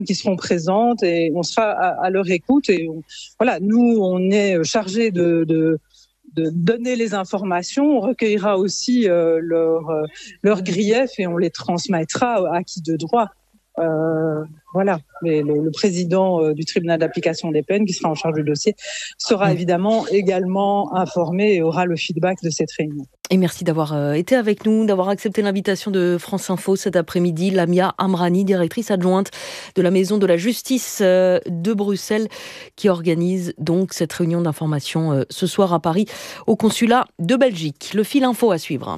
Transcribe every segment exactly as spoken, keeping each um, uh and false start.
qui seront présentes et on sera à, à leur écoute. Et on, voilà, nous, on est chargés de, de, de donner les informations. On recueillera aussi euh, leurs euh, leurs griefs et on les transmettra à qui de droit. Euh, voilà, mais le, le président euh, du tribunal d'application des peines, qui sera en charge du dossier, sera mmh. évidemment également informé et aura le feedback de cette réunion. Et merci d'avoir euh, été avec nous, d'avoir accepté l'invitation de France Info cet après-midi. Lamia Amrani, directrice adjointe de la Maison de la Justice euh, de Bruxelles, qui organise donc cette réunion d'information euh, ce soir à Paris, au consulat de Belgique. Le fil info à suivre.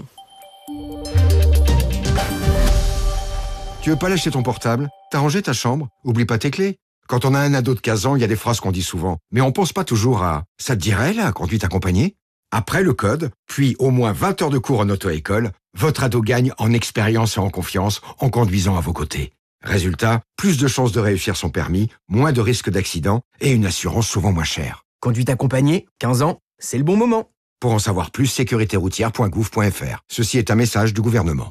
Tu veux pas lâcher ton portable? T'as rangé ta chambre? Oublie pas tes clés. Quand on a un ado de quinze ans, il y a des phrases qu'on dit souvent. Mais on pense pas toujours à « ça te dirait, la conduite accompagnée ?» Après le code, puis au moins vingt heures de cours en auto-école, votre ado gagne en expérience et en confiance en conduisant à vos côtés. Résultat, plus de chances de réussir son permis, moins de risques d'accident et une assurance souvent moins chère. Conduite accompagnée, quinze ans, c'est le bon moment. Pour en savoir plus, sécurité routière point gouv point f r. Ceci est un message du gouvernement.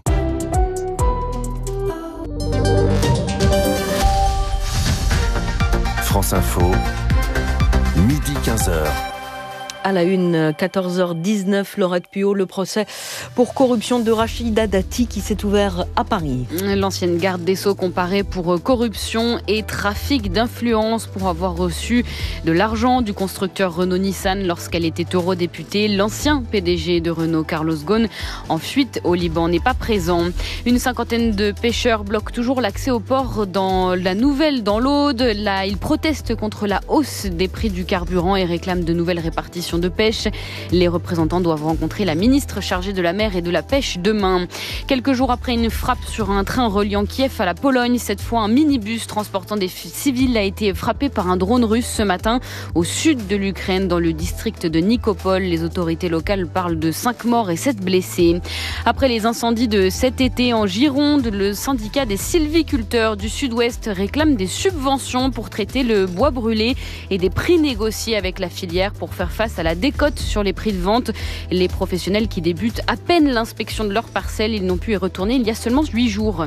France Info, midi quinze heures. À la une, quatorze heures dix-neuf, Laurette Puot, le procès pour corruption de Rachida Dati qui s'est ouvert à Paris. L'ancienne garde des Sceaux comparée pour corruption et trafic d'influence pour avoir reçu de l'argent du constructeur Renault-Nissan lorsqu'elle était eurodéputée. L'ancien P D G de Renault, Carlos Ghosn, en fuite au Liban, n'est pas présent. Une cinquantaine de pêcheurs bloquent toujours l'accès au port dans la Nouvelle, dans l'Aude. Là, ils protestent contre la hausse des prix du carburant et réclament de nouvelles répartitions de pêche. Les représentants doivent rencontrer la ministre chargée de la mer et de la pêche demain. Quelques jours après une frappe sur un train reliant Kiev à la Pologne, cette fois un minibus transportant des civils a été frappé par un drone russe ce matin au sud de l'Ukraine, dans le district de Nikopol. Les autorités locales parlent de cinq morts et sept blessés. Après les incendies de cet été en Gironde, le syndicat des sylviculteurs du Sud-Ouest réclame des subventions pour traiter le bois brûlé et des prix négociés avec la filière pour faire face à la décote sur les prix de vente. Les professionnels qui débutent à peine l'inspection de leurs parcelles, ils n'ont pu y retourner il y a seulement huit jours.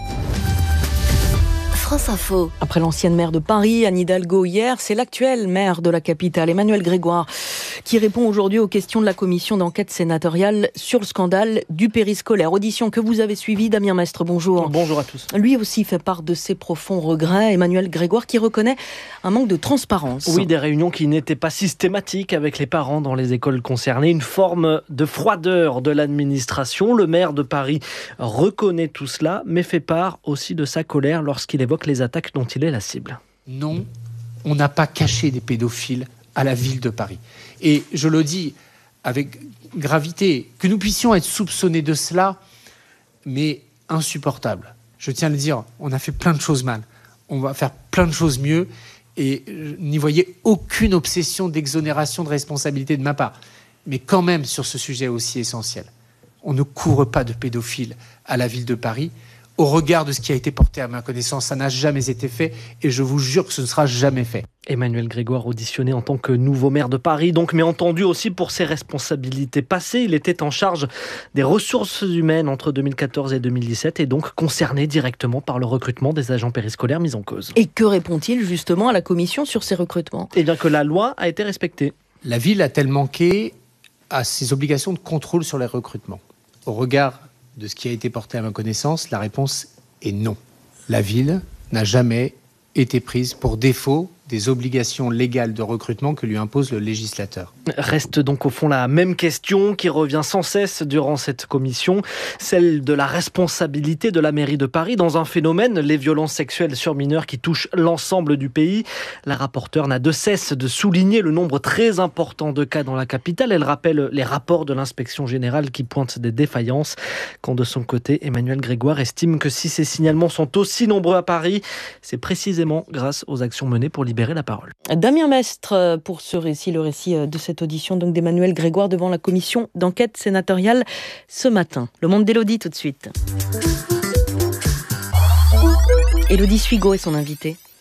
France Info. Après l'ancienne maire de Paris, Anne Hidalgo, hier, c'est l'actuel maire de la capitale, Emmanuel Grégoire, qui répond aujourd'hui aux questions de la commission d'enquête sénatoriale sur le scandale du périscolaire. Audition que vous avez suivie, Damien Mestre, bonjour. Bonjour à tous. Lui aussi fait part de ses profonds regrets. Emmanuel Grégoire qui reconnaît un manque de transparence. Oui, des réunions qui n'étaient pas systématiques avec les parents dans les écoles concernées. Une forme de froideur de l'administration. Le maire de Paris reconnaît tout cela, mais fait part aussi de sa colère lorsqu'il évoque les attaques dont il est la cible. Non, on n'a pas caché des pédophiles à la ville de Paris. Et je le dis avec gravité, que nous puissions être soupçonnés de cela, mais insupportable. Je tiens à le dire, on a fait plein de choses mal. On va faire plein de choses mieux. Et n'y voyez aucune obsession d'exonération de responsabilité de ma part. Mais quand même, sur ce sujet aussi essentiel, on ne couvre pas de pédophiles à la ville de Paris. Au regard de ce qui a été porté à ma connaissance, ça n'a jamais été fait et je vous jure que ce ne sera jamais fait. Emmanuel Grégoire auditionné en tant que nouveau maire de Paris, donc, mais entendu aussi pour ses responsabilités passées. Il était en charge des ressources humaines entre deux mille quatorze et deux mille dix-sept et donc concerné directement par le recrutement des agents périscolaires mis en cause. Et que répond-il justement à la commission sur ces recrutements ? Eh bien que la loi a été respectée. La ville a-t-elle manqué à ses obligations de contrôle sur les recrutements ? Au regard de ce qui a été porté à ma connaissance, la réponse est non. La ville n'a jamais été prise pour défaut des obligations légales de recrutement que lui impose le législateur. Reste donc au fond la même question qui revient sans cesse durant cette commission, celle de la responsabilité de la mairie de Paris dans un phénomène, les violences sexuelles sur mineurs qui touchent l'ensemble du pays. La rapporteure n'a de cesse de souligner le nombre très important de cas dans la capitale. Elle rappelle les rapports de l'inspection générale qui pointent des défaillances. Quand de son côté, Emmanuel Grégoire estime que si ces signalements sont aussi nombreux à Paris, c'est précisément grâce aux actions menées pour libérer la parole. Damien Mestre pour ce récit, le récit de cette audition donc d'Emmanuel Grégoire devant la commission d'enquête sénatoriale ce matin. Le monde d'Élodie tout de suite. Élodie Suigo est son invitée.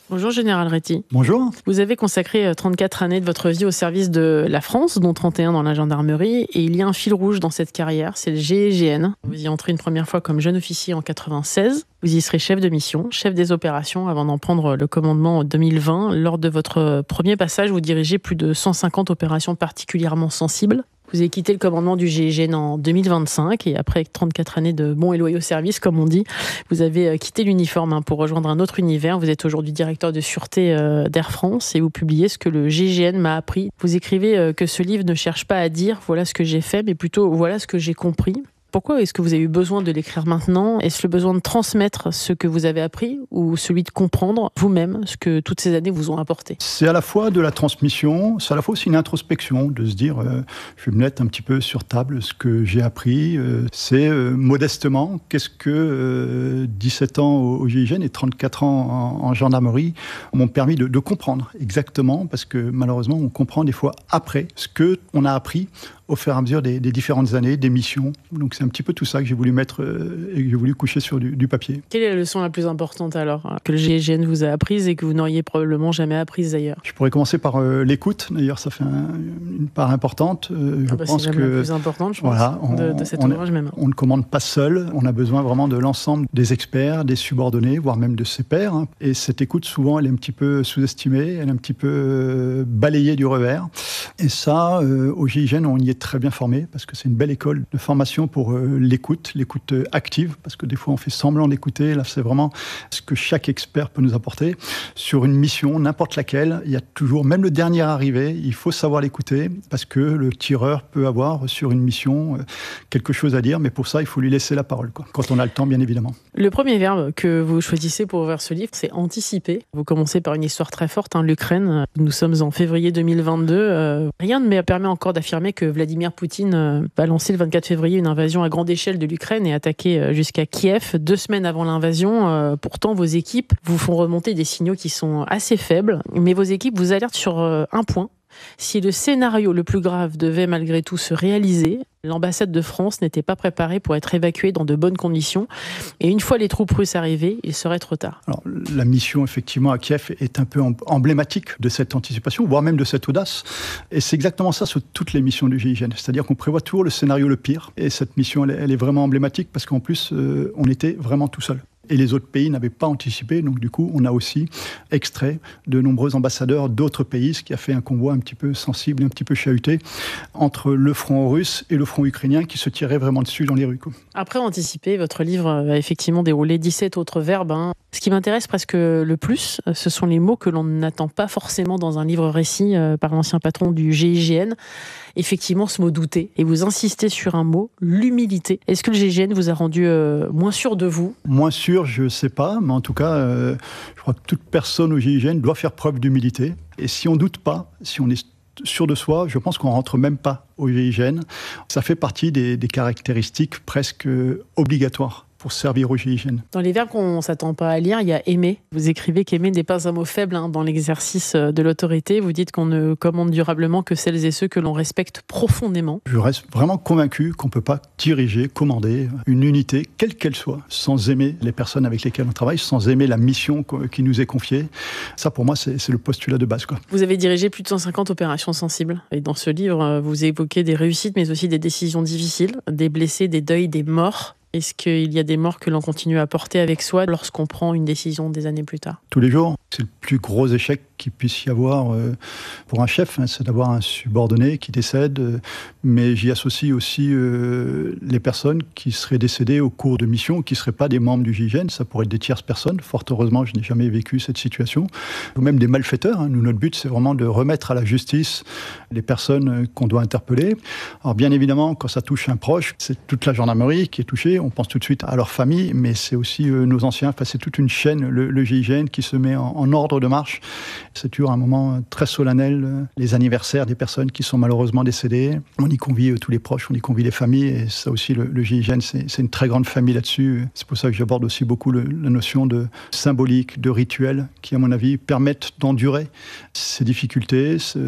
Bonjour Général Réty. Bonjour. Vous avez consacré trente-quatre années de votre vie au service de la France, dont trente et un dans la gendarmerie, et il y a un fil rouge dans cette carrière, c'est le G I G N. Vous y entrez une première fois comme jeune officier en quatre-vingt-seize. Vous y serez chef de mission, chef des opérations avant d'en prendre le commandement en deux mille vingt. Lors de votre premier passage, vous dirigez plus de cent cinquante opérations particulièrement sensibles. Vous avez quitté le commandement du G I G N en deux mille vingt-cinq et après trente-quatre années de bons et loyaux services, comme on dit, vous avez quitté l'uniforme pour rejoindre un autre univers. Vous êtes aujourd'hui directeur de sûreté d'Air France et vous publiez ce que le G I G N m'a appris. Vous écrivez que ce livre ne cherche pas à dire « voilà ce que j'ai fait », mais plutôt « voilà ce que j'ai compris ». Pourquoi est-ce que vous avez eu besoin de l'écrire maintenant ? Est-ce le besoin de transmettre ce que vous avez appris ou celui de comprendre vous-même ce que toutes ces années vous ont apporté ? C'est à la fois de la transmission, c'est à la fois aussi une introspection, de se dire euh, je vais me mettre un petit peu sur table ce que j'ai appris. Euh, c'est euh, modestement, qu'est-ce que euh, dix-sept ans au, au G I G N et trente-quatre ans en, en gendarmerie m'ont permis de, de comprendre exactement, parce que malheureusement on comprend des fois après ce qu'on a appris au fur et à mesure des, des différentes années, des missions. Donc c'est un petit peu tout ça que j'ai voulu mettre euh, et que j'ai voulu coucher sur du, du papier. Quelle est la leçon la plus importante alors que le G I G N vous a apprise et que vous n'auriez probablement jamais apprise d'ailleurs ? Je pourrais commencer par euh, l'écoute. D'ailleurs, ça fait un, une part importante. Euh, je ah bah pense c'est que la plus importante, je pense, voilà, on, de, de cet on, ouvrage même. On ne commande pas seul. On a besoin vraiment de l'ensemble des experts, des subordonnés, voire même de ses pairs. Hein. Et cette écoute, souvent, elle est un petit peu sous-estimée, elle est un petit peu euh, balayée du revers. Et ça, euh, au G I G N, on y est très bien formé, parce que c'est une belle école de formation pour euh, l'écoute, l'écoute active, parce que des fois on fait semblant d'écouter. Là, c'est vraiment ce que chaque expert peut nous apporter. Sur une mission, n'importe laquelle, il y a toujours, même le dernier arrivé, il faut savoir l'écouter, parce que le tireur peut avoir sur une mission euh, quelque chose à dire, mais pour ça, il faut lui laisser la parole, quoi, quand on a le temps, bien évidemment. Le premier verbe que vous choisissez pour ouvrir ce livre, c'est anticiper. Vous commencez par une histoire très forte, hein, l'Ukraine. Nous sommes en février deux mille vingt-deux. Euh, rien ne me permet encore d'affirmer que Vladimir Poutine euh, va lancer le vingt-quatre février une invasion à grande échelle de l'Ukraine et attaquer euh, jusqu'à Kiev deux semaines avant l'invasion. Euh, pourtant, vos équipes vous font remonter des signaux qui sont assez faibles, mais vos équipes vous alertent sur euh, un point. Si le scénario le plus grave devait malgré tout se réaliser, l'ambassade de France n'était pas préparée pour être évacuée dans de bonnes conditions. Et une fois les troupes russes arrivées, il serait trop tard. Alors, la mission, effectivement, à Kiev est un peu emblématique de cette anticipation, voire même de cette audace. Et c'est exactement ça sur toutes les missions du G I G N. C'est-à-dire qu'on prévoit toujours le scénario le pire. Et cette mission, elle, elle est vraiment emblématique parce qu'en plus, euh, on était vraiment tout seul. Et les autres pays n'avaient pas anticipé, donc du coup, on a aussi extrait de nombreux ambassadeurs d'autres pays, ce qui a fait un convoi un petit peu sensible, un petit peu chahuté, entre le front russe et le front ukrainien qui se tiraient vraiment dessus dans les rues. Après anticiper, votre livre va effectivement dérouler dix-sept autres verbes. Hein. Ce qui m'intéresse presque le plus, ce sont les mots que l'on n'attend pas forcément dans un livre récit euh, par l'ancien patron du G I G N. Effectivement, ce mot douter. Et vous insistez sur un mot, l'humilité. Est-ce que le G I G N vous a rendu euh, moins sûr de vous ? Moins sûr, je ne sais pas, mais en tout cas, euh, je crois que toute personne au G I G N doit faire preuve d'humilité. Et si on ne doute pas, si on est sûr de soi, je pense qu'on ne rentre même pas au G I G N. Ça fait partie des, des caractéristiques presque obligatoires pour servir au G I G N. Dans les verbes qu'on ne s'attend pas à lire, il y a aimer. Vous écrivez qu'aimer n'est pas un mot faible hein, dans l'exercice de l'autorité. Vous dites qu'on ne commande durablement que celles et ceux que l'on respecte profondément. Je reste vraiment convaincu qu'on ne peut pas diriger, commander une unité, quelle qu'elle soit, sans aimer les personnes avec lesquelles on travaille, sans aimer la mission qui nous est confiée. Ça, pour moi, c'est, c'est le postulat de base, quoi. Vous avez dirigé plus de cent cinquante opérations sensibles. Et dans ce livre, vous évoquez des réussites, mais aussi des décisions difficiles, des blessés, des deuils, des morts. Est-ce qu'il y a des morts que l'on continue à porter avec soi lorsqu'on prend une décision des années plus tard ? Tous les jours. C'est le plus gros échec qu'il puisse y avoir euh, pour un chef, hein, c'est d'avoir un subordonné qui décède. Euh, mais j'y associe aussi euh, les personnes qui seraient décédées au cours de missions, qui ne seraient pas des membres du G I G N. Ça pourrait être des tierces personnes. Fort heureusement, je n'ai jamais vécu cette situation. Ou même des malfaiteurs. Hein. Nous, notre but, c'est vraiment de remettre à la justice les personnes qu'on doit interpeller. Alors bien évidemment, quand ça touche un proche, c'est toute la gendarmerie qui est touchée. On pense tout de suite à leur famille, mais c'est aussi euh, nos anciens. Enfin, c'est toute une chaîne, le, le G I G N, qui se met en, en ordre de marche. C'est toujours un moment très solennel, euh, les anniversaires des personnes qui sont malheureusement décédées. On y convie euh, tous les proches, on y convie les familles, et ça aussi, le, le G I G N, c'est, c'est une très grande famille là-dessus. C'est pour ça que j'aborde aussi beaucoup le, la notion de symbolique, de rituel, qui, à mon avis, permettent d'endurer ces difficultés, ce, cette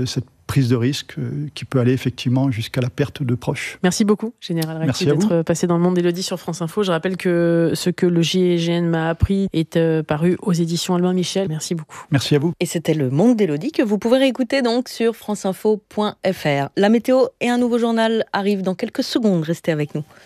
prise de risque euh, qui peut aller effectivement jusqu'à la perte de proches. Merci beaucoup, Général Recti, d'être passé dans le monde d'Élodie sur France Info. Je rappelle que ce que le G I G N m'a appris est euh, paru aux éditions Albin Michel. Merci beaucoup. Merci à vous. Et c'était le monde d'Élodie que vous pouvez réécouter donc sur franceinfo point f r. La météo et un nouveau journal arrivent dans quelques secondes. Restez avec nous.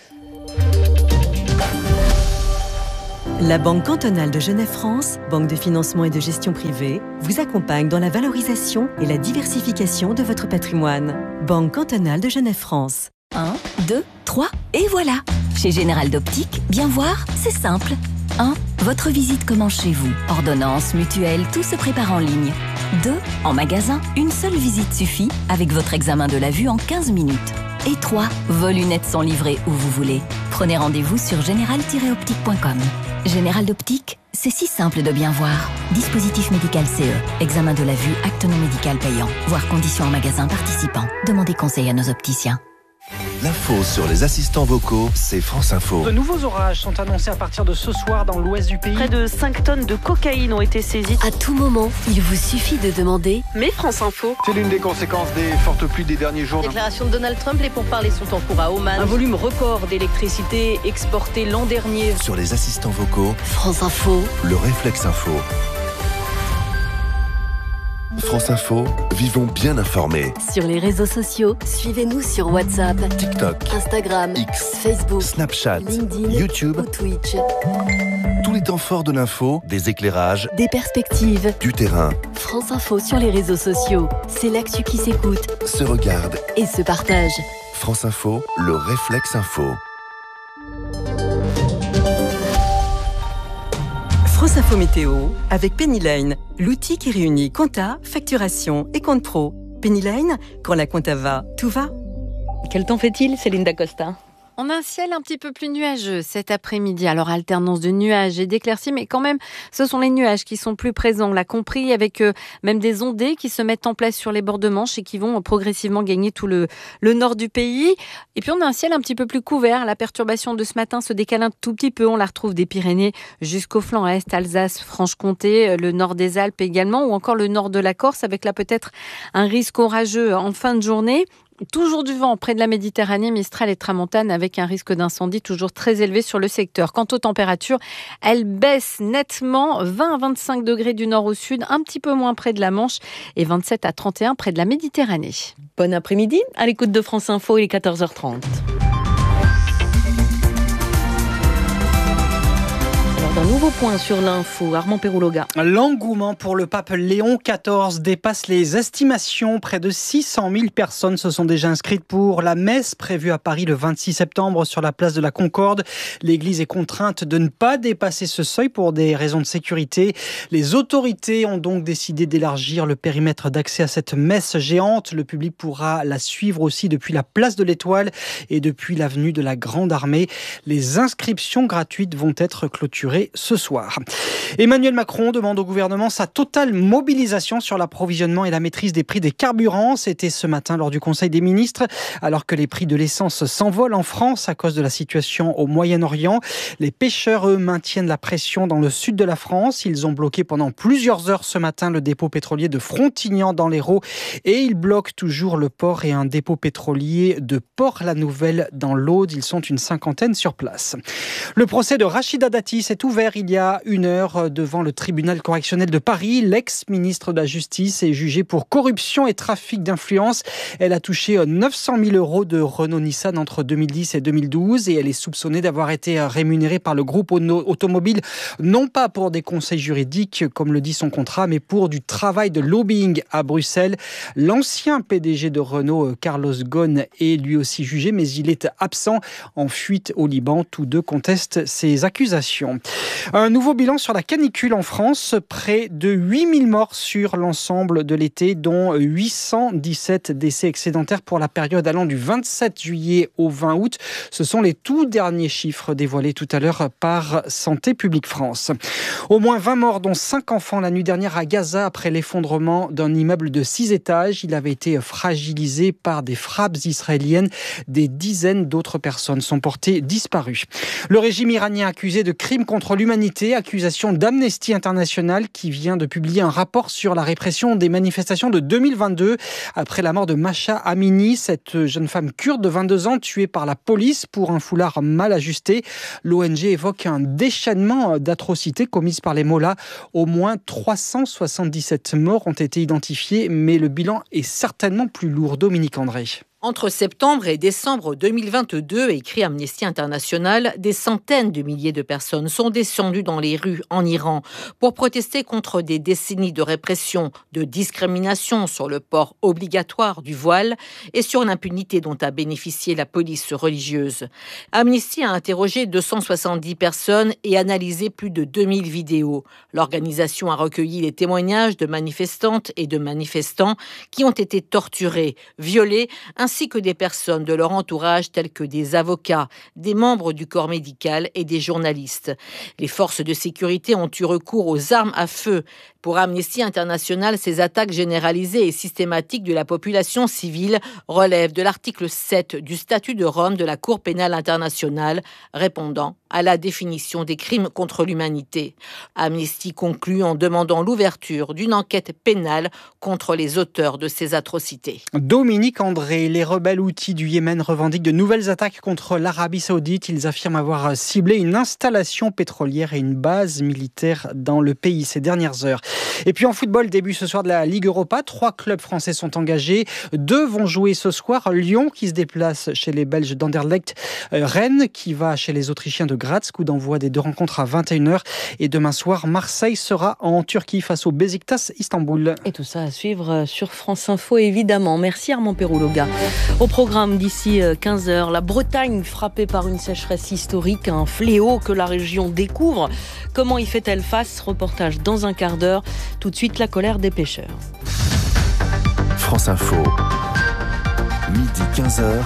La Banque cantonale de Genève-France, banque de financement et de gestion privée, vous accompagne dans la valorisation et la diversification de votre patrimoine. Banque cantonale de Genève-France. un, deux, trois, et voilà. Chez Général d'Optique, bien voir, c'est simple. un. Votre visite commence chez vous. Ordonnance, mutuelle, tout se prépare en ligne. deux. En magasin, une seule visite suffit avec votre examen de la vue en quinze minutes. Et trois. Vos lunettes sont livrées où vous voulez. Prenez rendez-vous sur général tiret optique point com. Général d'Optique, c'est si simple de bien voir. Dispositif médical C E, examen de la vue, acte non médical payant. Voir conditions en magasin participant. Demandez conseil à nos opticiens. L'info sur les assistants vocaux, c'est France Info. De nouveaux orages sont annoncés à partir de ce soir dans l'ouest du pays. Près de cinq tonnes de cocaïne ont été saisies. À tout moment, il vous suffit de demander « Mais France Info ». C'est l'une des conséquences des fortes pluies des derniers jours. Déclaration de Donald Trump, les pourparlers sont en cours à Oman. Un volume record d'électricité exporté l'an dernier. Sur les assistants vocaux, France Info, le réflexe info. France Info, vivons bien informés. Sur les réseaux sociaux, suivez-nous sur WhatsApp, TikTok, Instagram, X, Facebook, Snapchat, LinkedIn, YouTube ou Twitch. Tous les temps forts de l'info, des éclairages, des perspectives, du terrain. France Info sur les réseaux sociaux, c'est l'actu qui s'écoute, se regarde et se partage. France Info, le réflexe info. France Info Météo avec Penny Lane, l'outil qui réunit compta, facturation et compte pro. Penny Lane, quand la compta va, tout va. Quel temps fait-il, Céline Dacosta ? On a un ciel un petit peu plus nuageux cet après-midi. Alors, alternance de nuages et d'éclaircies, mais quand même, ce sont les nuages qui sont plus présents. On l'a compris, avec euh, même des ondées qui se mettent en place sur les bords de Manche et qui vont progressivement gagner tout le, le nord du pays. Et puis, on a un ciel un petit peu plus couvert. La perturbation de ce matin se décale un tout petit peu. On la retrouve des Pyrénées jusqu'au flanc est, Alsace, Franche-Comté, le nord des Alpes également, ou encore le nord de la Corse, avec là peut-être un risque orageux en fin de journée. Toujours du vent près de la Méditerranée, Mistral et Tramontane, avec un risque d'incendie toujours très élevé sur le secteur. Quant aux températures, elles baissent nettement, vingt à vingt-cinq degrés du nord au sud, un petit peu moins près de la Manche et vingt-sept à trente et un près de la Méditerranée. Bon après-midi, à l'écoute de France Info, il est quatorze heures trente. Un nouveau point sur l'info, Armand Pérouloga. L'engouement pour le pape Léon quatorze dépasse les estimations. Près de six cent mille personnes se sont déjà inscrites pour la messe prévue à Paris le vingt-six septembre sur la place de la Concorde. L'église est contrainte de ne pas dépasser ce seuil pour des raisons de sécurité. Les autorités ont donc décidé d'élargir le périmètre d'accès à cette messe géante. Le public pourra la suivre aussi depuis la place de l'Étoile et depuis l'avenue de la Grande Armée. Les inscriptions gratuites vont être clôturées ce soir. Emmanuel Macron demande au gouvernement sa totale mobilisation sur l'approvisionnement et la maîtrise des prix des carburants. C'était ce matin lors du Conseil des ministres, alors que les prix de l'essence s'envolent en France à cause de la situation au Moyen-Orient. Les pêcheurs, eux, maintiennent la pression dans le sud de la France. Ils ont bloqué pendant plusieurs heures ce matin le dépôt pétrolier de Frontignan dans l'Hérault et ils bloquent toujours le port et un dépôt pétrolier de Port-la-Nouvelle dans l'Aude. Ils sont une cinquantaine sur place. Le procès de Rachida Dati s'est ouvert il y a une heure devant le tribunal correctionnel de Paris. L'ex-ministre de la Justice est jugée pour corruption et trafic d'influence. Elle a touché neuf cent mille euros de Renault-Nissan entre deux mille dix et deux mille douze et elle est soupçonnée d'avoir été rémunérée par le groupe automobile, non pas pour des conseils juridiques, comme le dit son contrat, mais pour du travail de lobbying à Bruxelles. L'ancien P D G de Renault, Carlos Ghosn, est lui aussi jugé, mais il est absent en fuite au Liban. Tous deux contestent ces accusations. Un nouveau bilan sur la canicule en France, près de huit mille morts sur l'ensemble de l'été, dont huit cent dix-sept décès excédentaires pour la période allant du vingt-sept juillet au vingt août. Ce sont les tout derniers chiffres dévoilés tout à l'heure par Santé publique France. Au moins vingt morts, dont cinq enfants la nuit dernière à Gaza après l'effondrement d'un immeuble de six étages. Il avait été fragilisé par des frappes israéliennes. Des dizaines d'autres personnes sont portées disparues. Le régime iranien accusé de crimes contre contre l'humanité, accusation d'Amnesty International qui vient de publier un rapport sur la répression des manifestations de deux mille vingt-deux après la mort de Mahsa Amini, cette jeune femme kurde de vingt-deux ans tuée par la police pour un foulard mal ajusté. L'O N G évoque un déchaînement d'atrocités commises par les mollahs. Au moins trois cent soixante-dix-sept morts ont été identifiés, mais le bilan est certainement plus lourd. Dominique André. Entre septembre et décembre deux mille vingt-deux, écrit Amnesty International, des centaines de milliers de personnes sont descendues dans les rues en Iran pour protester contre des décennies de répression, de discrimination sur le port obligatoire du voile et sur l'impunité dont a bénéficié la police religieuse. Amnesty a interrogé deux cent soixante-dix personnes et analysé plus de deux mille vidéos. L'organisation a recueilli les témoignages de manifestantes et de manifestants qui ont été torturés, violés, ainsi que des personnes de leur entourage telles que des avocats, des membres du corps médical et des journalistes. Les forces de sécurité ont eu recours aux armes à feu. Pour Amnesty International, ces attaques généralisées et systématiques de la population civile relèvent de l'article sept du statut de Rome de la Cour pénale internationale, répondant à la définition des crimes contre l'humanité. Amnesty conclut en demandant l'ouverture d'une enquête pénale contre les auteurs de ces atrocités. Dominique André, les rebelles houthis du Yémen revendiquent de nouvelles attaques contre l'Arabie Saoudite. Ils affirment avoir ciblé une installation pétrolière et une base militaire dans le pays ces dernières heures. Et puis en football, début ce soir de la Ligue Europa. Trois clubs français sont engagés. Deux vont jouer ce soir. Lyon qui se déplace chez les Belges d'Anderlecht. Rennes qui va chez les Autrichiens de Graz. Coup d'envoi des deux rencontres à vingt et une heures. Et demain soir, Marseille sera en Turquie face au Beşiktaş Istanbul. Et tout ça à suivre sur France Info, évidemment. Merci Armand Perrouloga. Au programme d'ici quinze heures, la Bretagne frappée par une sécheresse historique, un fléau que la région découvre. Comment y fait-elle face? Reportage dans un quart d'heure. Tout de suite, la colère des pêcheurs. France Info, midi quinze heures,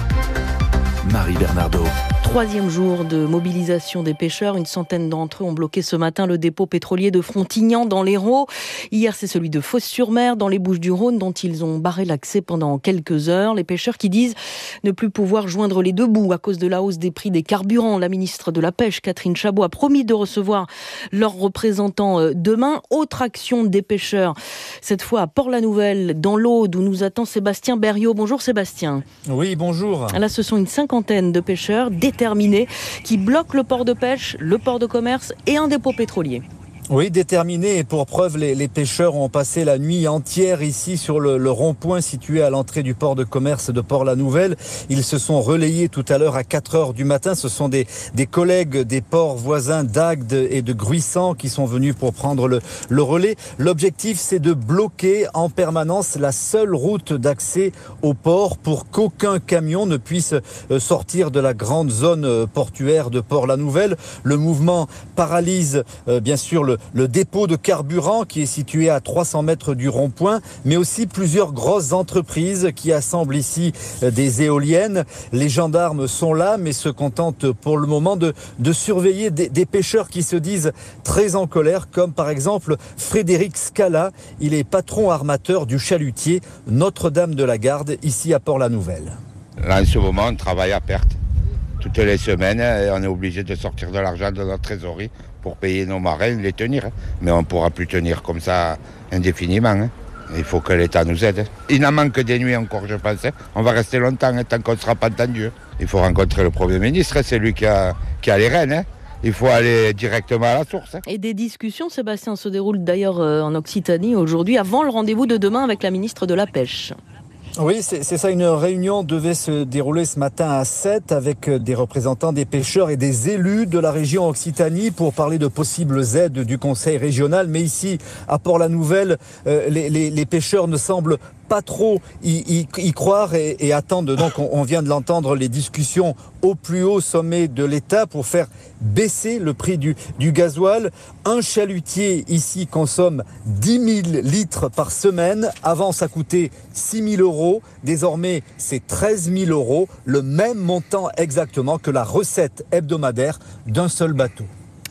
Marie Bernardo. Troisième jour de mobilisation des pêcheurs. Une centaine d'entre eux ont bloqué ce matin le dépôt pétrolier de Frontignan dans l'Hérault. Hier, c'est celui de Fos-sur-Mer dans les Bouches-du-Rhône dont ils ont barré l'accès pendant quelques heures. Les pêcheurs qui disent ne plus pouvoir joindre les deux bouts à cause de la hausse des prix des carburants. La ministre de la Pêche, Catherine Chabot, a promis de recevoir leurs représentants demain. Autre action des pêcheurs, cette fois à Port-la-Nouvelle, dans l'Aude, où nous attend Sébastien Berriot. Bonjour Sébastien. Oui, bonjour. Là, ce sont une cinquantaine de pêcheurs déterminés qui bloquent le port de pêche, le port de commerce et un dépôt pétrolier. Oui, déterminés, et pour preuve, les, les pêcheurs ont passé la nuit entière ici sur le, le rond-point situé à l'entrée du port de commerce de Port-la-Nouvelle. Ils se sont relayés tout à l'heure à quatre heures du matin. Ce sont des, des collègues des ports voisins d'Agde et de Gruissant qui sont venus pour prendre le, le relais. L'objectif, c'est de bloquer en permanence la seule route d'accès au port pour qu'aucun camion ne puisse sortir de la grande zone portuaire de Port-la-Nouvelle. Le mouvement paralyse euh, bien sûr le Le dépôt de carburant qui est situé à trois cents mètres du rond-point, mais aussi plusieurs grosses entreprises qui assemblent ici des éoliennes. Les gendarmes sont là, mais se contentent pour le moment de, de surveiller des, des pêcheurs qui se disent très en colère, comme par exemple Frédéric Scala. Il est patron armateur du chalutier Notre-Dame de la Garde, ici à Port-la-Nouvelle. Là, en ce moment, on travaille à perte. Toutes les semaines, on est obligé de sortir de l'argent de notre trésorerie pour payer nos marins, les tenir. Mais on ne pourra plus tenir comme ça indéfiniment. Il faut que l'État nous aide. Il n'en manque des nuits encore, je pense. On va rester longtemps, tant qu'on ne sera pas entendu. Il faut rencontrer le Premier ministre, c'est lui qui a, qui a les rênes. Il faut aller directement à la source. Et des discussions, Sébastien, se déroulent d'ailleurs en Occitanie aujourd'hui, avant le rendez-vous de demain avec la ministre de la Pêche. Oui, c'est, c'est ça. Une réunion devait se dérouler ce matin à sept avec des représentants des pêcheurs et des élus de la région Occitanie pour parler de possibles aides du conseil régional. Mais ici, à Port-la-Nouvelle, euh, les, les, les pêcheurs ne semblent pas trop y, y, y croire et, et attendent. Donc, on, on vient de l'entendre, les discussions au plus haut sommet de l'État pour faire baisser le prix du, du gasoil. Un chalutier ici consomme dix mille litres par semaine. Avant, ça coûtait six mille euros. Désormais, c'est treize mille euros. Le même montant exactement que la recette hebdomadaire d'un seul bateau.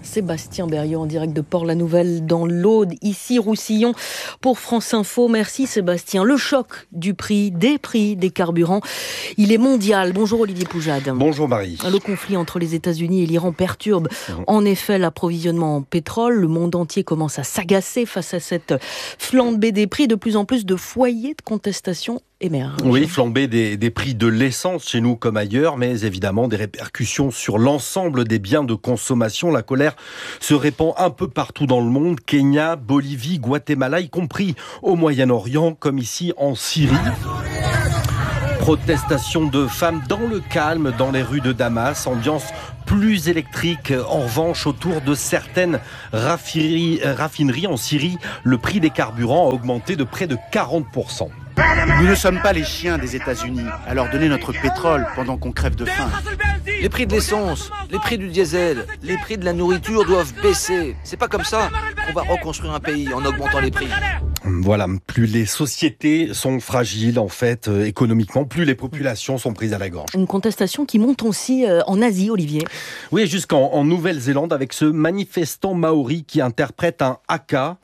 Sébastien Berriot en direct de Port-la-Nouvelle dans l'Aude, ici Roussillon pour France Info. Merci Sébastien. Le choc du prix, des prix des carburants, il est mondial. Bonjour Olivier Poujade. Bonjour Marie. Le conflit entre les États-Unis et l'Iran perturbe en effet l'approvisionnement en pétrole. Le monde entier commence à s'agacer face à cette flambée des prix. De plus en plus de foyers de contestation émergent. Oui, flambée des, des prix de l'essence chez nous comme ailleurs, mais évidemment des répercussions sur l'ensemble des biens de consommation. La colère se répand un peu partout dans le monde. Kenya, Bolivie, Guatemala, y compris au Moyen-Orient, comme ici en Syrie. Protestation de femmes dans le calme dans les rues de Damas. Ambiance plus électrique en revanche autour de certaines raffineries, raffineries en Syrie. Le prix des carburants a augmenté de près de quarante pour cent. Nous ne sommes pas les chiens des États-Unis à leur donner notre pétrole pendant qu'on crève de faim. Les prix de l'essence, les prix du diesel, les prix de la nourriture doivent baisser. C'est pas comme ça qu'on va reconstruire un pays en augmentant les prix. Voilà, plus les sociétés sont fragiles en fait euh, économiquement, plus les populations sont prises à la gorge. Une contestation qui monte aussi euh, en Asie, Olivier. Oui, jusqu'en en Nouvelle-Zélande avec ce manifestant maori qui interprète un haka.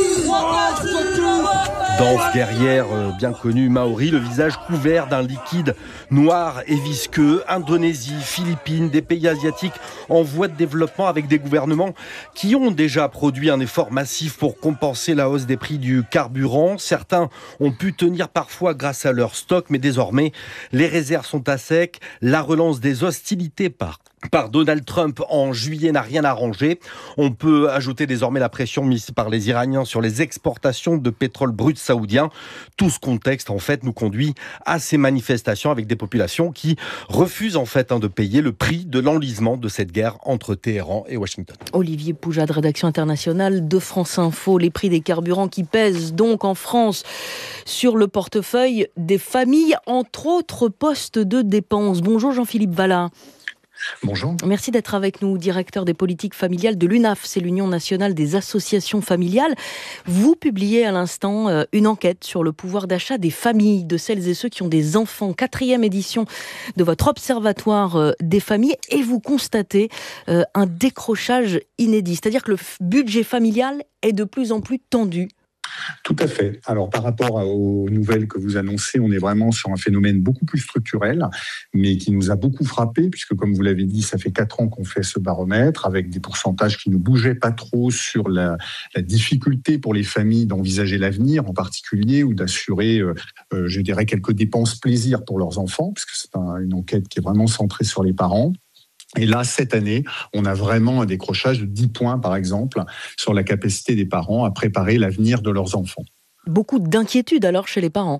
Danse guerrière euh, bien connue maori, le visage couvert d'un liquide noir et visqueux. Indonésie, Philippines, des pays asiatiques en voie de développement avec des gouvernements qui ont déjà produit un effort massif pour compenser la hausse des prix du carburant. Certains ont pu tenir parfois grâce à leur stock, mais désormais les réserves sont à sec. La relance des hostilités par par Donald Trump en juillet n'a rien arrangé. On peut ajouter désormais la pression mise par les Iraniens sur les exportations de pétrole brut saoudien. Tout ce contexte, en fait, nous conduit à ces manifestations avec des populations qui refusent, en fait, hein, de payer le prix de l'enlisement de cette guerre entre Téhéran et Washington. Olivier Poujade, rédaction internationale de France Info. Les prix des carburants qui pèsent donc en France sur le portefeuille des familles, entre autres postes de dépenses. Bonjour Jean-Philippe Vallat. Bonjour. Merci d'être avec nous, directeur des politiques familiales de l'U N A F, c'est l'Union nationale des associations familiales. Vous publiez à l'instant une enquête sur le pouvoir d'achat des familles, de celles et ceux qui ont des enfants. Quatrième édition de votre observatoire des familles et vous constatez un décrochage inédit. C'est-à-dire que le budget familial est de plus en plus tendu. Tout à fait. Alors, par rapport aux nouvelles que vous annoncez, on est vraiment sur un phénomène beaucoup plus structurel, mais qui nous a beaucoup frappé, puisque, comme vous l'avez dit, ça fait quatre ans qu'on fait ce baromètre, avec des pourcentages qui ne bougeaient pas trop sur la, la difficulté pour les familles d'envisager l'avenir, en particulier, ou d'assurer, euh, euh, je dirais, quelques dépenses plaisir pour leurs enfants, puisque c'est un, une enquête qui est vraiment centrée sur les parents. Et là, cette année, on a vraiment un décrochage de dix points, par exemple, sur la capacité des parents à préparer l'avenir de leurs enfants. Beaucoup d'inquiétudes alors chez les parents.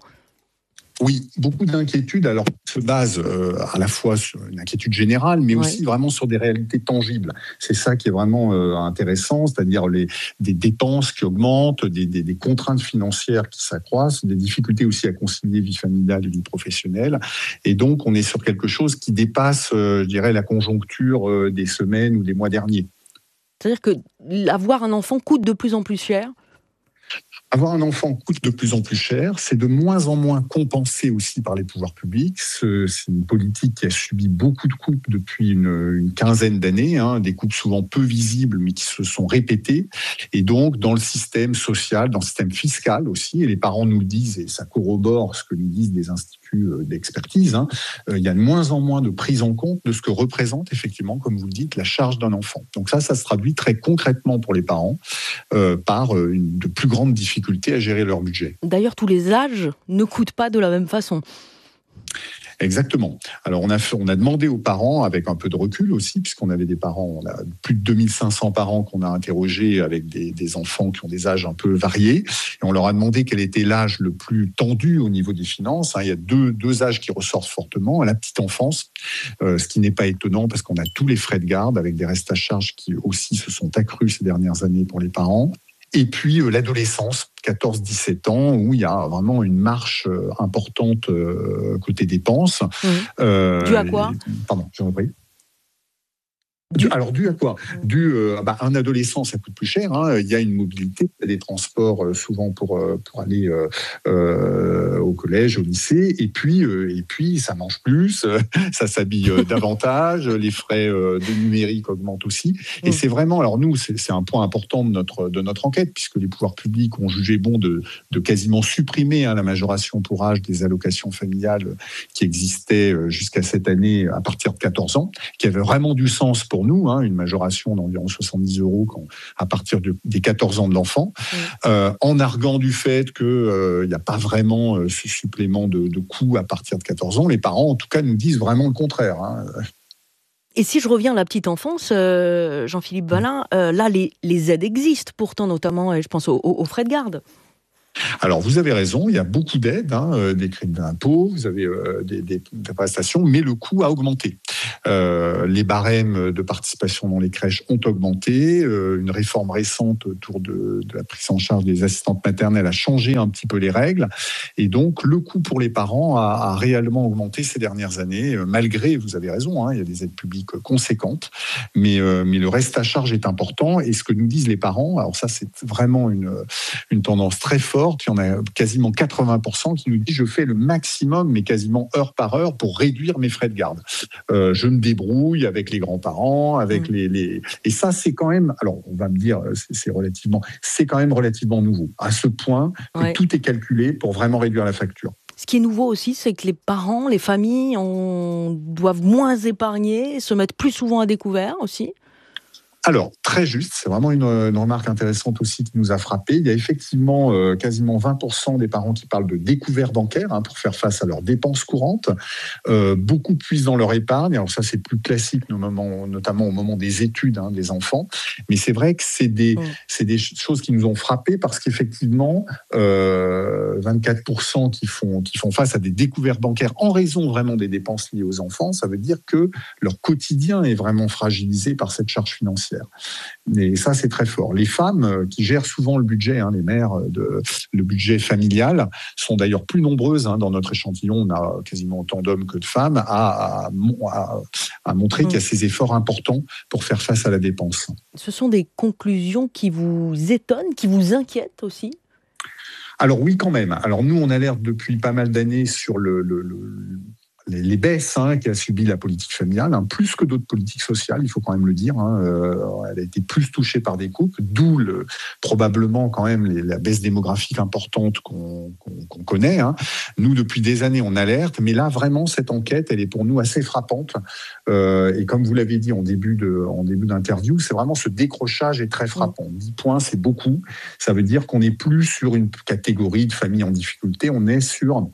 Oui, beaucoup d'inquiétudes. Alors, se base euh, à la fois sur une inquiétude générale, mais ouais. aussi vraiment sur des réalités tangibles. C'est ça qui est vraiment euh, intéressant, c'est-à-dire les, des dépenses qui augmentent, des, des, des contraintes financières qui s'accroissent, des difficultés aussi à concilier vie familiale et vie professionnelle. Et donc, on est sur quelque chose qui dépasse, euh, je dirais, la conjoncture euh, des semaines ou des mois derniers. C'est-à-dire que avoir un enfant coûte de plus en plus cher ? Avoir un enfant coûte de plus en plus cher, c'est de moins en moins compensé aussi par les pouvoirs publics. C'est une politique qui a subi beaucoup de coupes depuis une, une quinzaine d'années, hein, des coupes souvent peu visibles mais qui se sont répétées. Et donc, dans le système social, dans le système fiscal aussi, et les parents nous le disent, et ça corrobore ce que nous disent des instituts d'expertise, hein, euh, il y a de moins en moins de prise en compte de ce que représente effectivement, comme vous le dites, la charge d'un enfant. Donc ça, ça se traduit très concrètement pour les parents euh, par une, de plus grandes difficultés à gérer leur budget. D'ailleurs, tous les âges ne coûtent pas de la même façon. Exactement. Alors, on a, fait, on a demandé aux parents, avec un peu de recul aussi, puisqu'on avait des parents, on a plus de deux mille cinq cents parents qu'on a interrogés avec des, des enfants qui ont des âges un peu variés. Et on leur a demandé quel était l'âge le plus tendu au niveau des finances. Il y a deux, deux âges qui ressortent fortement. La petite enfance, euh, ce qui n'est pas étonnant parce qu'on a tous les frais de garde avec des restes à charge qui aussi se sont accrus ces dernières années pour les parents. Et puis euh, l'adolescence, quatorze dix-sept ans, où il y a vraiment une marche euh, importante euh, côté dépenses. Mmh. Euh, Dû à quoi ? Pardon, j'en prie. Du, alors, dû à quoi ? Dû euh, bah, un adolescent, ça coûte plus cher. Hein. Il y a une mobilité, il y a des transports euh, souvent pour euh, pour aller euh, euh, au collège, au lycée. Et puis euh, et puis ça mange plus, euh, ça s'habille euh, davantage. Les frais euh, de numérique augmentent aussi. Et mmh. c'est vraiment, alors nous, c'est, c'est un point important de notre de notre enquête, puisque les pouvoirs publics ont jugé bon de de quasiment supprimer hein, la majoration pour âge des allocations familiales qui existaient jusqu'à cette année à partir de quatorze ans, qui avait vraiment du sens pour Pour nous, hein, une majoration d'environ soixante-dix euros quand, à partir de, des quatorze ans de l'enfant, mmh. euh, en arguant du fait qu'il n'y euh, a pas vraiment euh, ce supplément de, de coût à partir de quatorze ans. Les parents, en tout cas, nous disent vraiment le contraire. Hein. Et si je reviens à la petite enfance, euh, Jean-Philippe Valin, euh, là, les, les aides existent pourtant, notamment, je pense aux, aux frais de garde. Alors, vous avez raison, il y a beaucoup d'aides, hein, des crédits d'impôt, vous avez euh, des, des, des prestations, mais le coût a augmenté. Euh, les barèmes de participation dans les crèches ont augmenté. Euh, une réforme récente autour de, de la prise en charge des assistantes maternelles a changé un petit peu les règles. Et donc, le coût pour les parents a, a réellement augmenté ces dernières années, malgré, vous avez raison, hein, il y a des aides publiques conséquentes, mais, euh, mais le reste à charge est important. Et ce que nous disent les parents, alors ça, c'est vraiment une, une tendance très forte. Il y en a quasiment quatre-vingts pour cent qui nous disent « je fais le maximum, mais quasiment heure par heure, pour réduire mes frais de garde. Euh, je me débrouille avec les grands-parents, avec mmh. les, les... » Et ça, c'est quand même... Alors, on va me dire, c'est, c'est, relativement, c'est quand même relativement nouveau, à ce point que ouais. tout est calculé pour vraiment réduire la facture. Ce qui est nouveau aussi, c'est que les parents, les familles on... doivent moins épargner, se mettre plus souvent à découvert aussi. Alors, très juste, c'est vraiment une, une remarque intéressante aussi qui nous a frappé. Il y a effectivement euh, quasiment vingt pour cent des parents qui parlent de découvert bancaire hein, pour faire face à leurs dépenses courantes. Euh, beaucoup puisent dans leur épargne. Alors ça, c'est plus classique, notamment, notamment au moment des études hein, des enfants. Mais c'est vrai que c'est des, mmh. c'est des choses qui nous ont frappés parce qu'effectivement, euh, vingt-quatre pour cent qui font, qui font face à des découvertes bancaires en raison vraiment des dépenses liées aux enfants, ça veut dire que leur quotidien est vraiment fragilisé par cette charge financière. Et ça, c'est très fort. Les femmes qui gèrent souvent le budget, hein, les mères, de, le budget familial, sont d'ailleurs plus nombreuses. Hein, dans notre échantillon, on a quasiment autant d'hommes que de femmes, à, à, à montrer mmh. qu'il y a ces efforts importants pour faire face à la dépense. Ce sont des conclusions qui vous étonnent, qui vous inquiètent aussi ? Alors oui, quand même. Alors nous, on alerte depuis pas mal d'années sur le... le, le Les, les baisses hein, qu'a subi la politique familiale, hein, plus que d'autres politiques sociales, il faut quand même le dire. Hein, euh, elle a été plus touchée par des coupes, d'où le, probablement quand même les, la baisse démographique importante qu'on, qu'on, qu'on connaît. Hein. Nous, depuis des années, on alerte, mais là, vraiment, cette enquête, elle est pour nous assez frappante. Euh, et comme vous l'avez dit en début, de, en début d'interview, c'est vraiment ce décrochage est très frappant. dix points, c'est beaucoup. Ça veut dire qu'on n'est plus sur une catégorie de familles en difficulté, on est sur...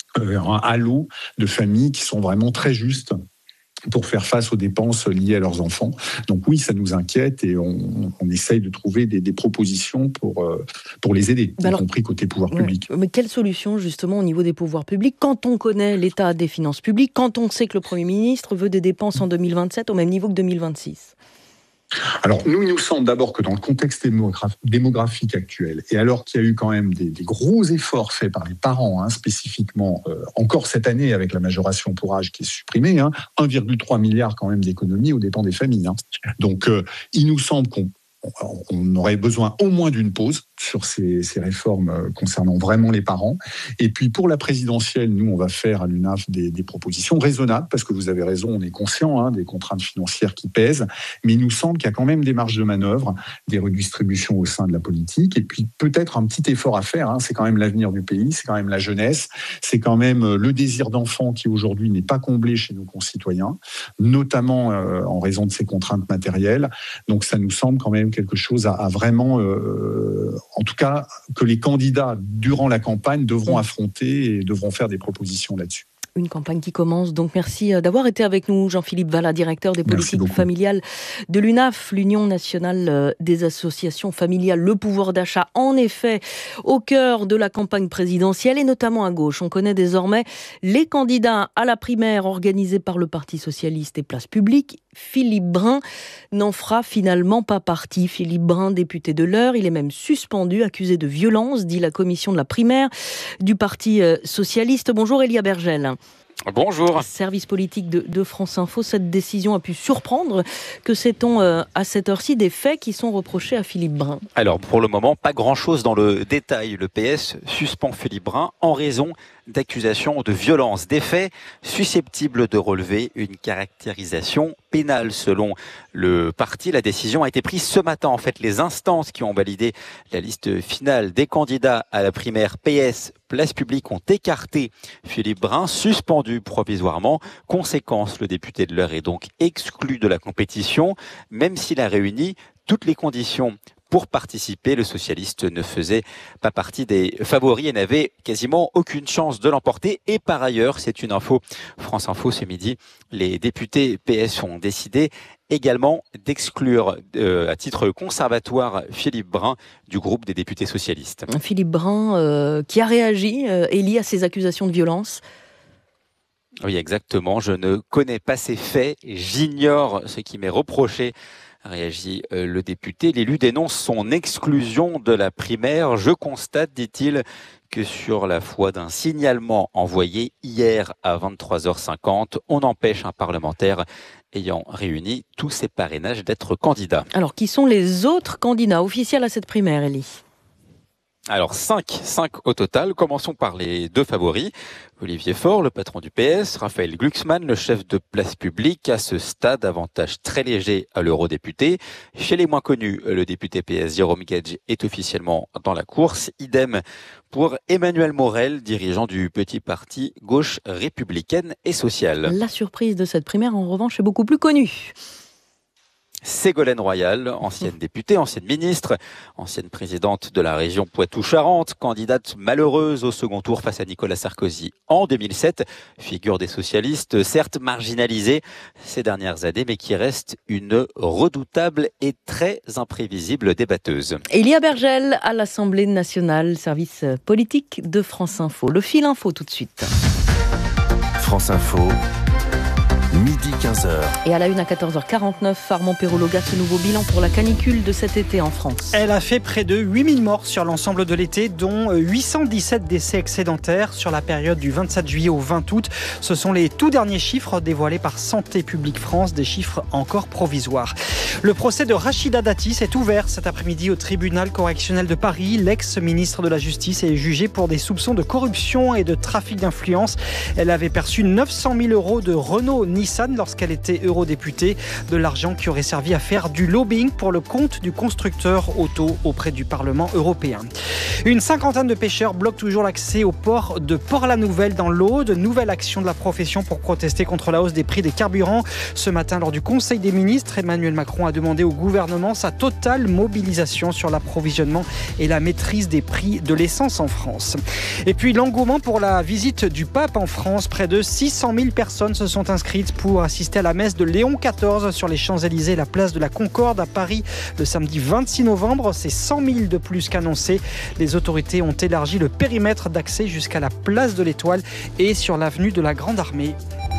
un halo de familles qui sont vraiment très justes pour faire face aux dépenses liées à leurs enfants. Donc oui, ça nous inquiète et on, on essaye de trouver des, des propositions pour, euh, pour les aider, y compris côté pouvoir ouais, public. Mais quelle solution justement au niveau des pouvoirs publics quand on connaît l'état des finances publiques, quand on sait que le Premier ministre veut des dépenses en deux mille vingt-sept au même niveau que deux mille vingt-six ? Alors, nous, il nous semble d'abord que dans le contexte démograph- démographique actuel, et alors qu'il y a eu quand même des, des gros efforts faits par les parents, hein, spécifiquement, euh, encore cette année avec la majoration pour âge qui est supprimée, hein, un virgule trois milliard quand même d'économies aux dépens des familles. Hein. Donc, euh, il nous semble qu'on on aurait besoin au moins d'une pause sur ces, ces réformes concernant vraiment les parents. Et puis pour la présidentielle, nous, on va faire à l'U N A F des, des propositions raisonnables, parce que vous avez raison, on est conscient hein, des contraintes financières qui pèsent, mais il nous semble qu'il y a quand même des marges de manœuvre, des redistributions au sein de la politique, et puis peut-être un petit effort à faire, hein, c'est quand même l'avenir du pays, c'est quand même la jeunesse, c'est quand même le désir d'enfant qui aujourd'hui n'est pas comblé chez nos concitoyens, notamment euh, en raison de ces contraintes matérielles. Donc ça nous semble quand même quelque chose à, à vraiment, euh, en tout cas, que les candidats, durant la campagne, devront affronter et devront faire des propositions là-dessus. Une campagne qui commence, donc merci d'avoir été avec nous, Jean-Philippe Valin, directeur des politiques familiales de l'U N A F, l'Union nationale des associations familiales. Le pouvoir d'achat, en effet, au cœur de la campagne présidentielle et notamment à gauche. On connaît désormais les candidats à la primaire organisée par le Parti socialiste et Place Publique. Philippe Brun n'en fera finalement pas partie. Philippe Brun, député de l'Eure, il est même suspendu, accusé de violence, dit la commission de la primaire du Parti socialiste. Bonjour Elia Bergel. Bonjour. Service politique de, de France Info, cette décision a pu surprendre. Que sait-on euh, à cette heure-ci des faits qui sont reprochés à Philippe Brun ? Alors pour le moment, pas grand-chose dans le détail. Le P S suspend Philippe Brun en raison d'accusations de violence, des faits susceptibles de relever une caractérisation pénale. Selon le parti, la décision a été prise ce matin. En fait, les instances qui ont validé la liste finale des candidats à la primaire P S Place Publique ont écarté Philippe Brun, suspendu provisoirement. Conséquence, le député de l'Eure est donc exclu de la compétition, même s'il a réuni toutes les conditions pour participer. Le socialiste ne faisait pas partie des favoris et n'avait quasiment aucune chance de l'emporter. Et par ailleurs, c'est une info France Info ce midi, les députés P S ont décidé également d'exclure euh, à titre conservatoire Philippe Brun du groupe des députés socialistes. Philippe Brun euh, qui a réagi, euh, Élie, à ces accusations de violence. Oui, exactement. Je ne connais pas ces faits, j'ignore ce qui m'est reproché, réagit le député. L'élu dénonce son exclusion de la primaire. Je constate, dit-il, que sur la foi d'un signalement envoyé hier à vingt-trois heures cinquante, on empêche un parlementaire ayant réuni tous ses parrainages d'être candidat. Alors, qui sont les autres candidats officiels à cette primaire, Élie ? Alors cinq, cinq au total. Commençons par les deux favoris. Olivier Faure, le patron du P S, Raphaël Glucksmann, le chef de Place Publique. À ce stade, avantage très léger à l'eurodéputé. Chez les moins connus, le député P S Jérôme Gage est officiellement dans la course. Idem pour Emmanuel Morel, dirigeant du petit parti Gauche républicaine et sociale. La surprise de cette primaire, en revanche, est beaucoup plus connue. Ségolène Royal, ancienne députée, ancienne ministre, ancienne présidente de la région Poitou-Charentes, candidate malheureuse au second tour face à Nicolas Sarkozy en deux mille sept, figure des socialistes, certes marginalisée ces dernières années, mais qui reste une redoutable et très imprévisible débatteuse. Elia Bergel à l'Assemblée nationale, service politique de France Info. Le fil info tout de suite. France Info. Midi quinze heures. Et à la une à quatorze heures quarante-neuf, Armand Perrologa, ce nouveau bilan pour la canicule de cet été en France. Elle a fait près de huit mille morts sur l'ensemble de l'été, dont huit cent dix-sept décès excédentaires sur la période du vingt-sept juillet au vingt août. Ce sont les tout derniers chiffres dévoilés par Santé publique France, des chiffres encore provisoires. Le procès de Rachida Dati s'est ouvert cet après-midi au tribunal correctionnel de Paris. L'ex-ministre de la Justice est jugée pour des soupçons de corruption et de trafic d'influence. Elle avait perçu neuf cent mille euros de Renault Nissan lorsqu'elle était eurodéputée, de l'argent qui aurait servi à faire du lobbying pour le compte du constructeur auto auprès du Parlement européen. Une cinquantaine de pêcheurs bloquent toujours l'accès au port de Port-la-Nouvelle dans l'Aude. Nouvelle action de la profession pour protester contre la hausse des prix des carburants. Ce matin, lors du Conseil des ministres, Emmanuel Macron a demandé au gouvernement sa totale mobilisation sur l'approvisionnement et la maîtrise des prix de l'essence en France. Et puis l'engouement pour la visite du pape en France. Près de six cent mille personnes se sont inscrites pour assister à la messe de Léon quatorze sur les Champs-Élysées et la place de la Concorde à Paris le samedi vingt-six novembre. C'est cent mille de plus qu'annoncé. Les autorités ont élargi le périmètre d'accès jusqu'à la place de l'Étoile et sur l'avenue de la Grande Armée.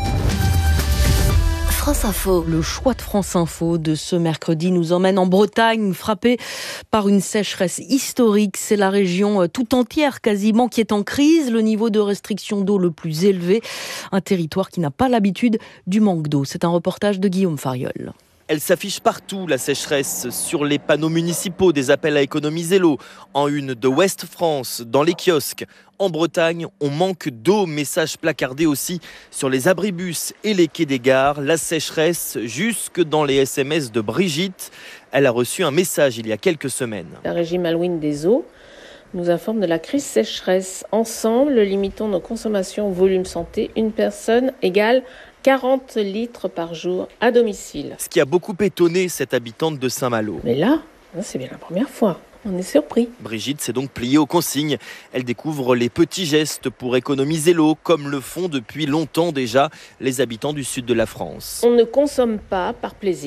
France Info. Le choix de France Info de ce mercredi nous emmène en Bretagne, frappée par une sécheresse historique. C'est la région tout entière quasiment qui est en crise. Le niveau de restriction d'eau le plus élevé. Un territoire qui n'a pas l'habitude du manque d'eau. C'est un reportage de Guillaume Fariol. Elle s'affiche partout, la sécheresse, sur les panneaux municipaux des appels à économiser l'eau, en une de Ouest France, dans les kiosques. En Bretagne, on manque d'eau, message placardé aussi sur les abribus et les quais des gares. La sécheresse jusque dans les S M S de Brigitte. Elle a reçu un message il y a quelques semaines. La Régie Malouine des eaux nous informe de la crise sécheresse. Ensemble, limitons nos consommations au volume santé. Une personne égale quarante litres par jour à domicile. Ce qui a beaucoup étonné cette habitante de Saint-Malo. Mais là, c'est bien la première fois. On est surpris. Brigitte s'est donc pliée aux consignes. Elle découvre les petits gestes pour économiser l'eau, comme le font depuis longtemps déjà les habitants du sud de la France. On ne consomme pas par plaisir.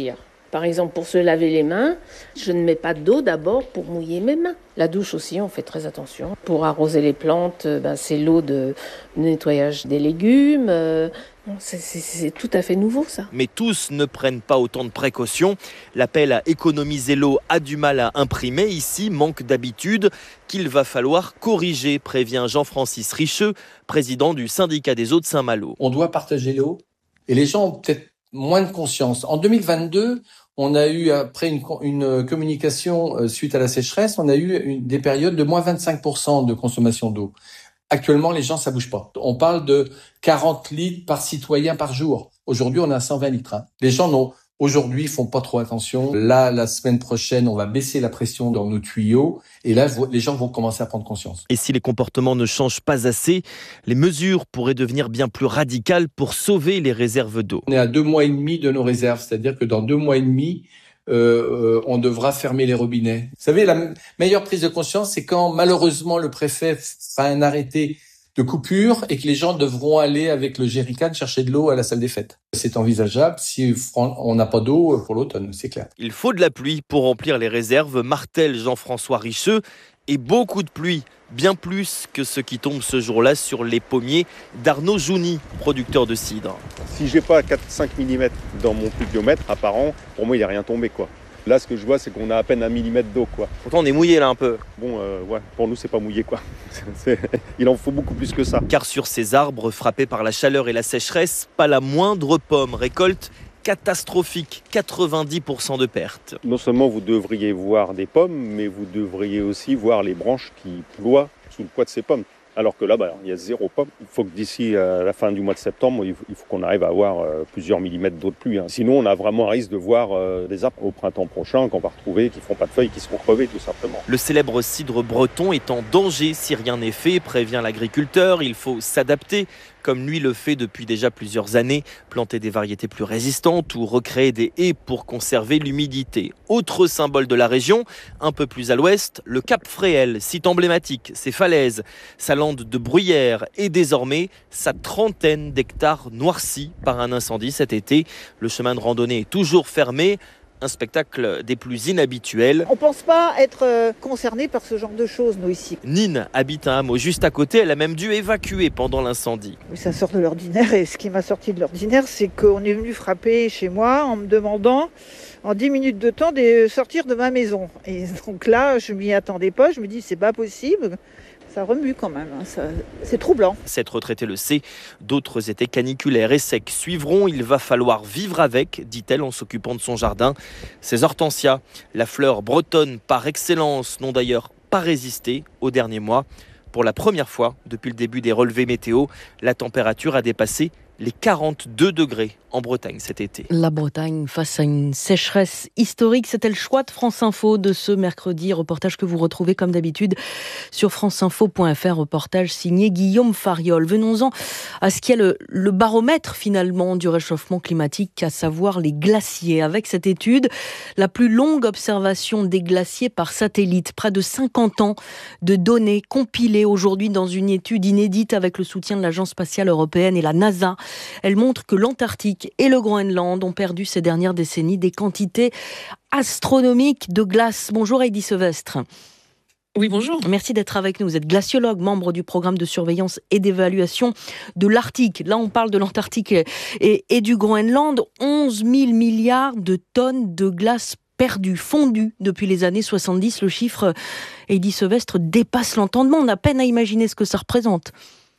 Par exemple, pour se laver les mains, je ne mets pas d'eau d'abord pour mouiller mes mains. La douche aussi, on fait très attention. Pour arroser les plantes, ben, c'est l'eau de nettoyage des légumes. C'est, c'est, c'est tout à fait nouveau, ça. Mais tous ne prennent pas autant de précautions. L'appel à économiser l'eau a du mal à imprimer. Ici, manque d'habitude qu'il va falloir corriger, prévient Jean-Francis Richeux, président du syndicat des eaux de Saint-Malo. On doit partager l'eau et les gens ont peut-être moins de conscience. En deux mille vingt-deux, on a eu, après une, une communication suite à la sécheresse, on a eu une, des périodes de moins vingt-cinq pour cent de consommation d'eau. Actuellement, les gens, ça bouge pas. On parle de quarante litres par citoyen par jour. Aujourd'hui, on est à cent vingt litres. Hein. Les gens n'ont, aujourd'hui, font pas trop attention. Là, la semaine prochaine, on va baisser la pression dans nos tuyaux. Et là, les gens vont commencer à prendre conscience. Et si les comportements ne changent pas assez, les mesures pourraient devenir bien plus radicales pour sauver les réserves d'eau. On est à deux mois et demi de nos réserves. C'est-à-dire que dans deux mois et demi, Euh, euh, on devra fermer les robinets. Vous savez, la m- meilleure prise de conscience, c'est quand malheureusement le préfet fait un arrêté de coupure et que les gens devront aller avec le jerrycan chercher de l'eau à la salle des fêtes. C'est envisageable si on n'a pas d'eau pour l'automne, c'est clair. Il faut de la pluie pour remplir les réserves, martèle Jean-François Richeux, et beaucoup de pluie, bien plus que ce qui tombe ce jour-là sur les pommiers d'Arnaud Jouni, producteur de cidre. Si je n'ai pas quatre à cinq millimètres dans mon pluviomètre à par an, pour moi il n'y a rien tombé, quoi. Là, ce que je vois, c'est qu'on a à peine un millimètre d'eau, quoi. Pourtant, on est mouillé là un peu. Bon, euh, ouais, pour nous, c'est pas mouillé, quoi. C'est... Il en faut beaucoup plus que ça. Car sur ces arbres frappés par la chaleur et la sécheresse, pas la moindre pomme récolte. Catastrophique, quatre-vingt-dix pour cent de pertes. Non seulement vous devriez voir des pommes, mais vous devriez aussi voir les branches qui ploient sous le poids de ces pommes. Alors que là, bah, il y a zéro pomme. Il faut que d'ici à la fin du mois de septembre, il faut qu'on arrive à avoir euh, plusieurs millimètres d'eau de pluie. Hein. Sinon, on a vraiment un risque de voir euh, des arbres au printemps prochain qu'on va retrouver, qui ne feront pas de feuilles, qui seront crevés tout simplement. Le célèbre cidre breton est en danger si rien n'est fait, prévient l'agriculteur. Il faut s'adapter, comme lui le fait depuis déjà plusieurs années, planter des variétés plus résistantes ou recréer des haies pour conserver l'humidité. Autre symbole de la région, un peu plus à l'ouest, le Cap Fréhel, site emblématique, ses falaises, sa lande de bruyère et désormais sa trentaine d'hectares noircis par un incendie cet été. Le chemin de randonnée est toujours fermé. Un spectacle des plus inhabituels. On ne pense pas être euh, concerné par ce genre de choses, nous, ici. Nine habite un hameau juste à côté. Elle a même dû évacuer pendant l'incendie. Oui, ça sort de l'ordinaire. Et ce qui m'a sorti de l'ordinaire, c'est qu'on est venu frapper chez moi en me demandant, en dix minutes de temps, de sortir de ma maison. Et donc là, je ne m'y attendais pas. Je me dis, c'est pas possible. Ça remue quand même, hein. Ça, c'est troublant. Cette retraitée le sait, d'autres étés caniculaires et secs suivront. Il va falloir vivre avec, dit-elle en s'occupant de son jardin. Ces hortensias, la fleur bretonne par excellence, n'ont d'ailleurs pas résisté aux derniers mois. Pour la première fois depuis le début des relevés météo, la température a dépassé les quarante-deux degrés en Bretagne cet été. La Bretagne face à une sécheresse historique, c'était le choix de France Info de ce mercredi. Reportage que vous retrouvez comme d'habitude sur franceinfo point f r, reportage signé Guillaume Fariol. Venons-en à ce qui est le, le baromètre finalement du réchauffement climatique, à savoir les glaciers. Avec cette étude, la plus longue observation des glaciers par satellite, près de cinquante ans de données compilées aujourd'hui dans une étude inédite avec le soutien de l'Agence spatiale européenne et la NASA. Elle montre que l'Antarctique et le Groenland ont perdu ces dernières décennies des quantités astronomiques de glace. Bonjour Heidi Sevestre. Oui, bonjour. Merci d'être avec nous. Vous êtes glaciologue, membre du programme de surveillance et d'évaluation de l'Arctique. Là, on parle de l'Antarctique et, et, et du Groenland. onze mille milliards de tonnes de glace perdues, fondues depuis les années soixante-dix. Le chiffre, Heidi Sevestre, dépasse l'entendement. On a peine à imaginer ce que ça représente.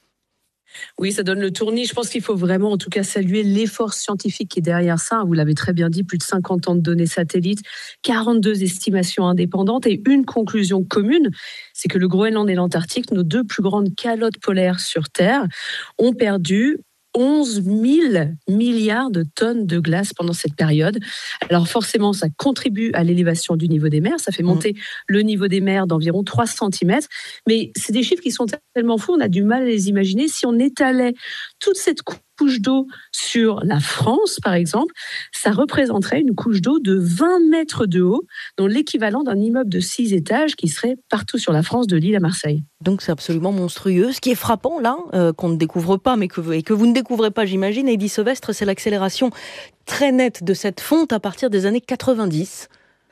Oui, ça donne le tournis. Je pense qu'il faut vraiment, en tout cas, saluer l'effort scientifique qui est derrière ça. Vous l'avez très bien dit, plus de cinquante ans de données satellites, quarante-deux estimations indépendantes et une conclusion commune, c'est que le Groenland et l'Antarctique, nos deux plus grandes calottes polaires sur Terre, ont perdu onze mille milliards de tonnes de glace pendant cette période. Alors forcément, ça contribue à l'élévation du niveau des mers. Ça fait monter mmh. le niveau des mers d'environ trois centimètres. Mais c'est des chiffres qui sont tellement fous, on a du mal à les imaginer. Si on étalait toute cette couche d'eau sur la France, par exemple, ça représenterait une couche d'eau de vingt mètres de haut, dont l'équivalent d'un immeuble de six étages qui serait partout sur la France, de Lille à Marseille. Donc c'est absolument monstrueux. Ce qui est frappant là, euh, qu'on ne découvre pas, mais que, et que vous ne découvrez pas, j'imagine, Heidi Sauvestre, c'est l'accélération très nette de cette fonte à partir des années quatre-vingt-dix.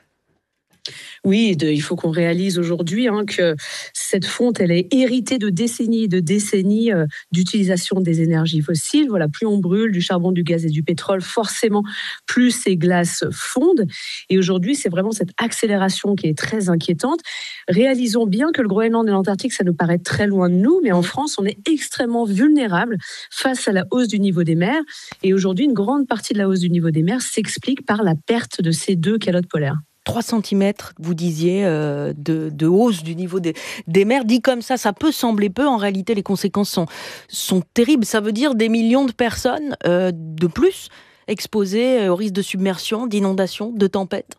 Oui, de, il faut qu'on réalise aujourd'hui hein, que cette fonte, elle est héritée de décennies et de décennies euh, d'utilisation des énergies fossiles. Voilà, plus on brûle du charbon, du gaz et du pétrole, forcément, plus ces glaces fondent. Et aujourd'hui, c'est vraiment cette accélération qui est très inquiétante. Réalisons bien que le Groenland et l'Antarctique, ça nous paraît très loin de nous, mais en France, on est extrêmement vulnérable face à la hausse du niveau des mers. Et aujourd'hui, une grande partie de la hausse du niveau des mers s'explique par la perte de ces deux calottes polaires. trois centimètres, vous disiez, euh, de, de hausse du niveau des, des mers. Dit comme ça, ça peut sembler peu. En réalité, les conséquences sont, sont terribles. Ça veut dire des millions de personnes euh, de plus exposées au risque de submersion, d'inondation, de tempête.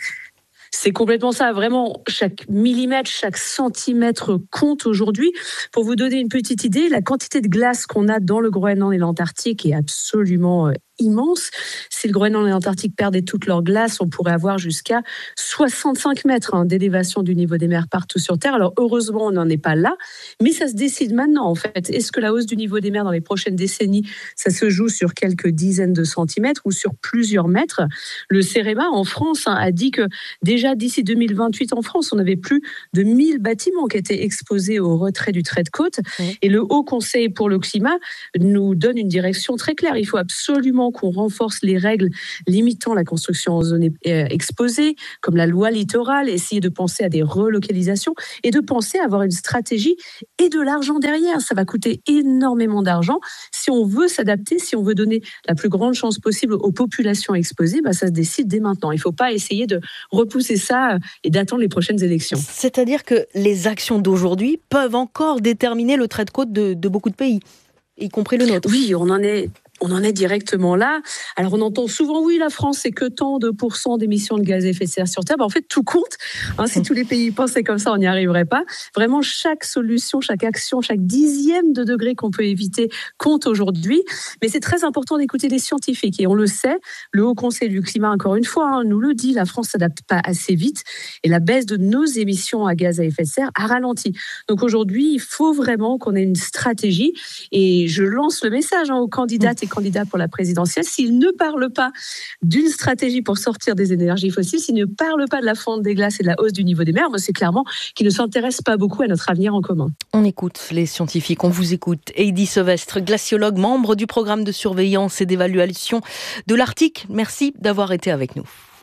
C'est complètement ça. Vraiment, chaque millimètre, chaque centimètre compte aujourd'hui. Pour vous donner une petite idée, la quantité de glace qu'on a dans le Groenland et l'Antarctique est absolument immense. Si le Groenland et l'Antarctique perdaient toute leur glace, on pourrait avoir jusqu'à soixante-cinq mètres hein, d'élévation du niveau des mers partout sur Terre. Alors heureusement, on n'en est pas là, mais ça se décide maintenant en fait. Est-ce que la hausse du niveau des mers dans les prochaines décennies, ça se joue sur quelques dizaines de centimètres ou sur plusieurs mètres? Le CEREMA en France hein, a dit que déjà d'ici deux mille vingt-huit en France, on avait plus de mille bâtiments qui étaient exposés au retrait du trait de côte. Mmh. Et le Haut Conseil pour le climat nous donne une direction très claire. Il faut absolument qu'on renforce les règles limitant la construction en zone exposée, comme la loi littorale, essayer de penser à des relocalisations et de penser à avoir une stratégie et de l'argent derrière. Ça va coûter énormément d'argent. Si on veut s'adapter, si on veut donner la plus grande chance possible aux populations exposées, bah ça se décide dès maintenant. Il ne faut pas essayer de repousser ça et d'attendre les prochaines élections. C'est-à-dire que les actions d'aujourd'hui peuvent encore déterminer le trait de côte de, de beaucoup de pays, y compris le nôtre. Oui, on en est... On en est directement là. Alors, on entend souvent, oui, la France, c'est que tant de pourcents d'émissions de gaz à effet de serre sur Terre. Ben, en fait, tout compte. Hein, si tous les pays pensaient comme ça, on n'y arriverait pas. Vraiment, chaque solution, chaque action, chaque dixième de degré qu'on peut éviter compte aujourd'hui. Mais c'est très important d'écouter les scientifiques. Et on le sait, le Haut Conseil du climat, encore une fois, hein, nous le dit, la France ne s'adapte pas assez vite. Et la baisse de nos émissions à gaz à effet de serre a ralenti. Donc aujourd'hui, il faut vraiment qu'on ait une stratégie. Et je lance le message hein, aux candidates et candidats pour la présidentielle, s'ils ne parlent pas d'une stratégie pour sortir des énergies fossiles, s'ils ne parlent pas de la fonte des glaces et de la hausse du niveau des mers, c'est clairement qu'ils ne s'intéressent pas beaucoup à notre avenir en commun. On écoute les scientifiques, on vous écoute. Heidi Sauvestre, glaciologue, membre du programme de surveillance et d'évaluation de l'Arctique. Merci d'avoir été avec nous.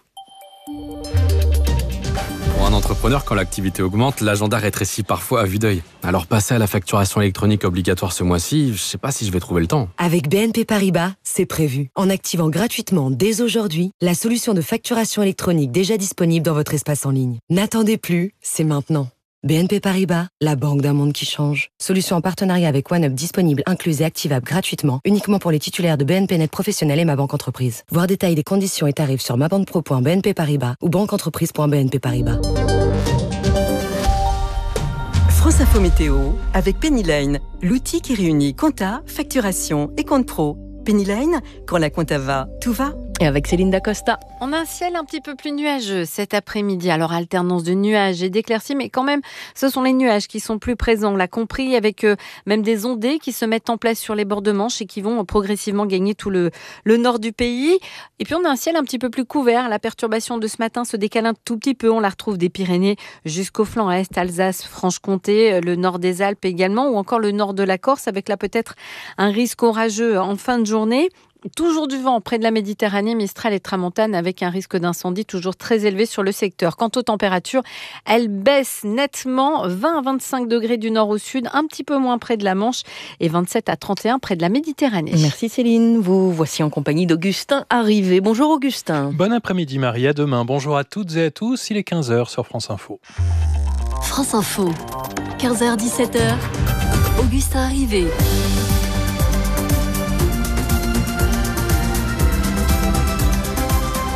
Pour un entrepreneur, quand l'activité augmente, l'agenda rétrécit parfois à vue d'œil. Alors passer à la facturation électronique obligatoire ce mois-ci, je ne sais pas si je vais trouver le temps. Avec B N P Paribas, c'est prévu. En activant gratuitement dès aujourd'hui la solution de facturation électronique déjà disponible dans votre espace en ligne. N'attendez plus, c'est maintenant. B N P Paribas, la banque d'un monde qui change. Solution en partenariat avec OneUp disponible, incluse et activable gratuitement, uniquement pour les titulaires de B N P Net Professionnel et Ma Banque Entreprise. Voir détails des conditions et tarifs sur mabanquepro point b n p paribas ou banqueentreprise point b n p paribas. France Info Météo avec Pennyline, l'outil qui réunit compta, facturation et compte pro. Pennyline, quand la compta va, tout va. Et avec Céline Dacosta. On a un ciel un petit peu plus nuageux cet après-midi. Alors, alternance de nuages et d'éclaircies, mais quand même, ce sont les nuages qui sont plus présents. On l'a compris, avec euh, même des ondées qui se mettent en place sur les bords de Manche et qui vont euh, progressivement gagner tout le, le nord du pays. Et puis, on a un ciel un petit peu plus couvert. La perturbation de ce matin se décale un tout petit peu. On la retrouve des Pyrénées jusqu'au flanc est, Alsace, Franche-Comté, le nord des Alpes également, ou encore le nord de la Corse, avec là peut-être un risque orageux en fin de journée. Toujours du vent près de la Méditerranée, Mistral et Tramontane, avec un risque d'incendie toujours très élevé sur le secteur. Quant aux températures, elles baissent nettement, vingt à vingt-cinq degrés du nord au sud, un petit peu moins près de la Manche et vingt-sept à trente et un près de la Méditerranée. Merci Céline, vous voici en compagnie d'Augustin Arrivé. Bonjour Augustin. Bon après-midi Marie, à demain. Bonjour à toutes et à tous, il est quinze heures sur France Info. France Info, quinze heures dix-sept heures, Augustin Arrivé.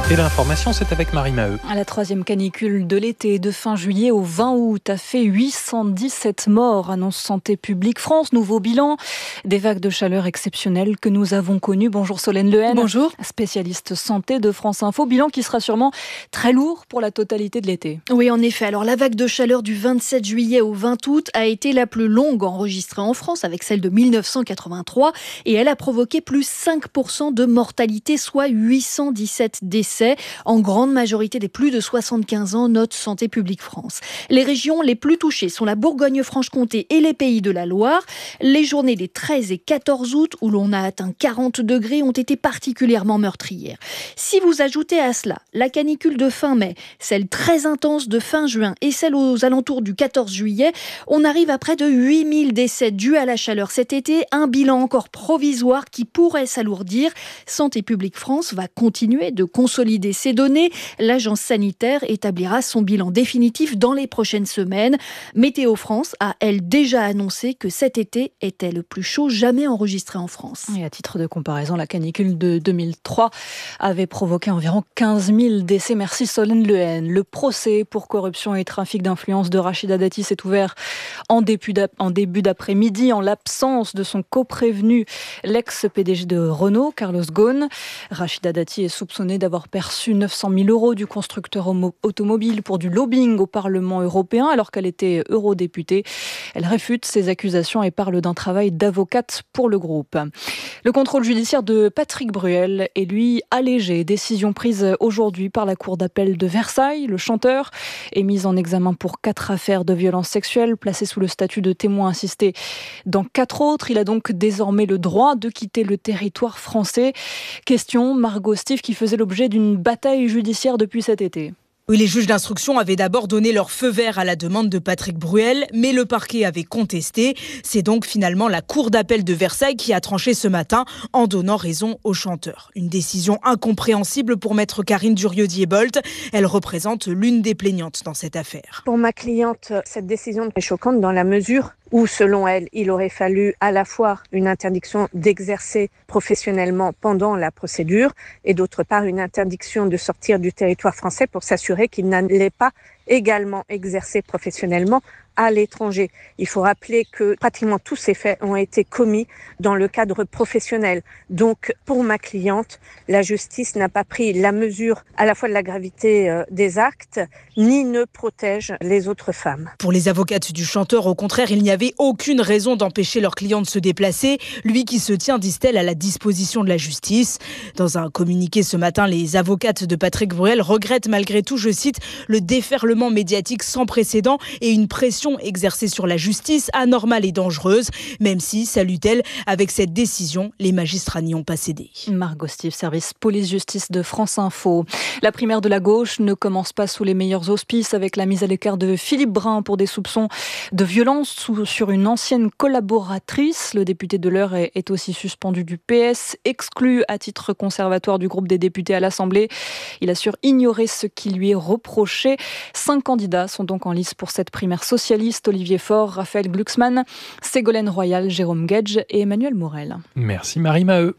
Et l'information, c'est avec Marie Maheu. La troisième canicule de l'été, de fin juillet au vingt août, a fait huit cent dix-sept morts, annonce Santé publique France. Nouveau bilan, des vagues de chaleur exceptionnelles que nous avons connues. Bonjour Solène Lehen. Bonjour. Spécialiste santé de France Info. Bilan qui sera sûrement très lourd pour la totalité de l'été. Oui, en effet. Alors, la vague de chaleur du vingt-sept juillet au vingt août a été la plus longue enregistrée en France, avec celle de mille neuf cent quatre-vingt-trois. Et elle a provoqué plus cinq pour cent de mortalité, soit huit cent dix-sept décès. En grande majorité des plus de soixante-quinze ans, note Santé publique France. Les régions les plus touchées sont la Bourgogne-Franche-Comté et les Pays de la Loire. Les journées des treize et quatorze août, où l'on a atteint quarante degrés, ont été particulièrement meurtrières. Si vous ajoutez à cela la canicule de fin mai, celle très intense de fin juin et celle aux alentours du quatorze juillet, on arrive à près de huit mille décès dus à la chaleur cet été. Un bilan encore provisoire qui pourrait s'alourdir. Santé publique France va continuer de consolider ces données. L'agence sanitaire établira son bilan définitif dans les prochaines semaines. Météo France a, elle, déjà annoncé que cet été était le plus chaud jamais enregistré en France. Et à titre de comparaison, la canicule de deux mille trois avait provoqué environ quinze mille décès. Merci Solène Lehen. Le procès pour corruption et trafic d'influence de Rachida Dati s'est ouvert en début d'après-midi en l'absence de son coprévenu, l'ex-P D G de Renault, Carlos Ghosn. Rachida Dati est soupçonnée d'avoir perçu neuf cent mille euros du constructeur automobile pour du lobbying au Parlement européen alors qu'elle était eurodéputée. Elle réfute ces accusations et parle d'un travail d'avocate pour le groupe. Le contrôle judiciaire de Patrick Bruel est lui allégé. Décision prise aujourd'hui par la Cour d'appel de Versailles. Le chanteur est mis en examen pour quatre affaires de violences sexuelles placées sous le statut de témoin assisté dans quatre autres. Il a donc désormais le droit de quitter le territoire français. Question, Margot Steve, qui faisait l'objet d'une bataille judiciaire depuis cet été. Oui, les juges d'instruction avaient d'abord donné leur feu vert à la demande de Patrick Bruel, mais le parquet avait contesté. C'est donc finalement la Cour d'appel de Versailles qui a tranché ce matin en donnant raison au chanteur. Une décision incompréhensible pour maître Karine Durieux-Diebolt. Elle représente l'une des plaignantes dans cette affaire. Pour ma cliente, cette décision est choquante dans la mesure où, selon elle, il aurait fallu à la fois une interdiction d'exercer professionnellement pendant la procédure et d'autre part une interdiction de sortir du territoire français pour s'assurer qu'il n'allait pas également exercer professionnellement à l'étranger. Il faut rappeler que pratiquement tous ces faits ont été commis dans le cadre professionnel. Donc, pour ma cliente, la justice n'a pas pris la mesure à la fois de la gravité euh, des actes, ni ne protège les autres femmes. Pour les avocates du chanteur, au contraire, il n'y avait aucune raison d'empêcher leur client de se déplacer. Lui qui se tient, disent-elles, à la disposition de la justice. Dans un communiqué ce matin, les avocates de Patrick Bruel regrettent malgré tout, je cite, le déferlement médiatique sans précédent et une pression exercée sur la justice anormale et dangereuse, même si, salue-t-elle, avec cette décision, les magistrats n'y ont pas cédé. Margot Steve, service police-justice de France Info. La primaire de la gauche ne commence pas sous les meilleurs auspices avec la mise à l'écart de Philippe Brun pour des soupçons de violence sur une ancienne collaboratrice. Le député de l'Eure est aussi suspendu du P S, exclu à titre conservatoire du groupe des députés à l'Assemblée. Il assure ignorer ce qui lui est reproché. Cinq candidats sont donc en lice pour cette primaire socialiste. Olivier Faure, Raphaël Glucksmann, Ségolène Royal, Jérôme Guedj et Emmanuel Morel. Merci Marie Maheu.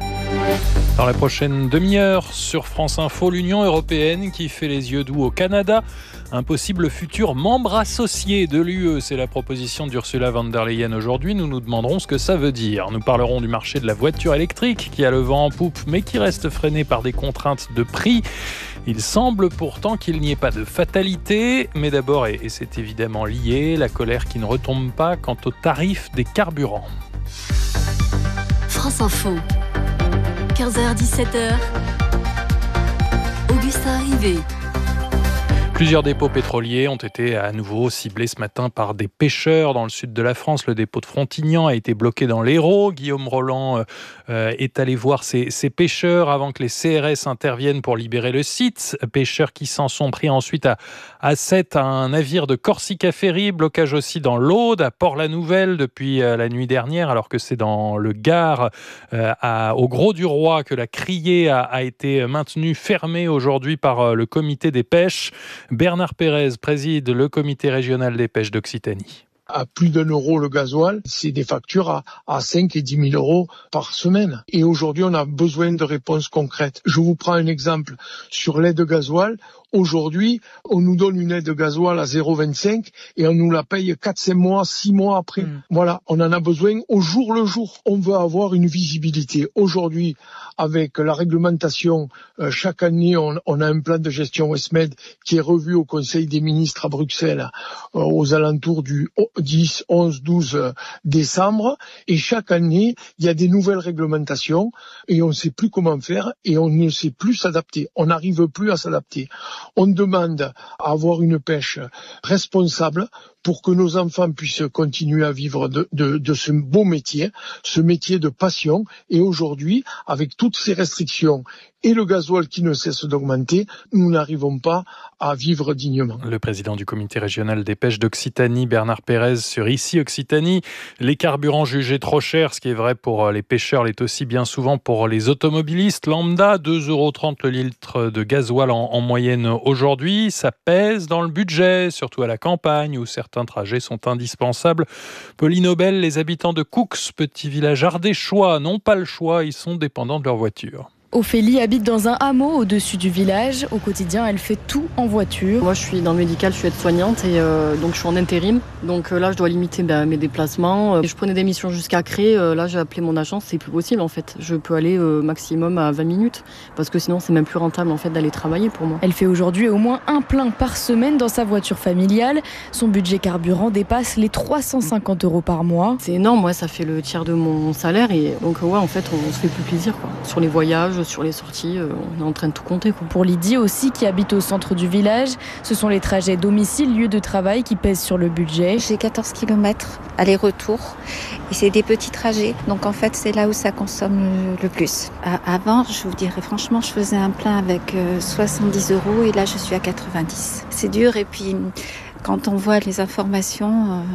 Dans la prochaine demi-heure sur France Info, l'Union européenne qui fait les yeux doux au Canada. Un possible futur membre associé de l'U E, c'est la proposition d'Ursula von der Leyen aujourd'hui. Nous nous demanderons ce que ça veut dire. Nous parlerons du marché de la voiture électrique qui a le vent en poupe mais qui reste freiné par des contraintes de prix. Il semble pourtant qu'il n'y ait pas de fatalité, mais d'abord, et c'est évidemment lié, la colère qui ne retombe pas quant au tarif des carburants. France Info, quinze heures dix-sept heures, Augustin Rivet. Plusieurs dépôts pétroliers ont été à nouveau ciblés ce matin par des pêcheurs dans le sud de la France. Le dépôt de Frontignan a été bloqué dans l'Hérault. Guillaume Roland euh, est allé voir ces, ces pêcheurs avant que les C R S interviennent pour libérer le site. Pêcheurs qui s'en sont pris ensuite à, à sept à un navire de Corsica Ferry. Blocage aussi dans l'Aude, à Port-la-Nouvelle depuis euh, la nuit dernière, alors que c'est dans le Gard, euh, à, au Gros-du-Roi, que la criée a, a été maintenue fermée aujourd'hui par euh, le comité des pêches. Bernard Pérez préside le comité régional des pêches d'Occitanie. à plus d'un euro le gasoil, c'est des factures à, à cinq et dix mille euros par semaine. Et aujourd'hui, on a besoin de réponses concrètes. Je vous prends un exemple sur l'aide gasoil. Aujourd'hui, on nous donne une aide gasoil à zéro virgule vingt-cinq et on nous la paye quatre, cinq mois, six mois après. Mmh. Voilà, on en a besoin au jour le jour. On veut avoir une visibilité. Aujourd'hui, avec la réglementation, euh, chaque année, on, on a un plan de gestion Westmed qui est revu au Conseil des ministres à Bruxelles euh, aux alentours du dix, onze, douze décembre. Et chaque année, il y a des nouvelles réglementations et on ne sait plus comment faire et on ne sait plus s'adapter. On n'arrive plus à s'adapter. On demande à avoir une pêche responsable pour que nos enfants puissent continuer à vivre de, de, de ce beau métier, ce métier de passion. Et aujourd'hui, avec toutes ces restrictions et le gasoil qui ne cesse d'augmenter, nous n'arrivons pas à vivre dignement. Le président du comité régional des pêches d'Occitanie, Bernard Pérez, sur Ici Occitanie. Les carburants jugés trop chers, ce qui est vrai pour les pêcheurs, l'est aussi bien souvent pour les automobilistes. Lambda, deux euros trente le litre de gasoil en, en moyenne aujourd'hui. Ça pèse dans le budget, surtout à la campagne où certains trajets sont indispensables. Pauline Aubel, les habitants de Coux, petit village ardéchois, n'ont pas le choix, ils sont dépendants de leur voiture. Ophélie habite dans un hameau au-dessus du village. Au quotidien, elle fait tout en voiture. Moi, je suis dans le médical, je suis aide-soignante et euh, donc je suis en intérim. Donc euh, là, je dois limiter bah, mes déplacements. Euh, je prenais des missions jusqu'à Cré. Euh, là, j'ai appelé mon agence, c'est plus possible en fait. Je peux aller euh, maximum à vingt minutes parce que sinon, c'est même plus rentable en fait d'aller travailler pour moi. Elle fait aujourd'hui au moins un plein par semaine dans sa voiture familiale. Son budget carburant dépasse les trois cent cinquante euros par mois. C'est énorme, moi, ça fait le tiers de mon salaire et donc ouais, en fait, on, on se fait plus plaisir quoi. Sur les voyages, sur les sorties, on est en train de tout compter, quoi. Pour Lydie aussi, qui habite au centre du village, ce sont les trajets domicile-lieu de travail qui pèsent sur le budget. J'ai quatorze kilomètres aller-retour et c'est des petits trajets. Donc en fait, c'est là où ça consomme le plus. Avant, je vous dirais franchement, je faisais un plein avec soixante-dix euros et là, je suis à quatre-vingt-dix. C'est dur et puis quand on voit les informations... Euh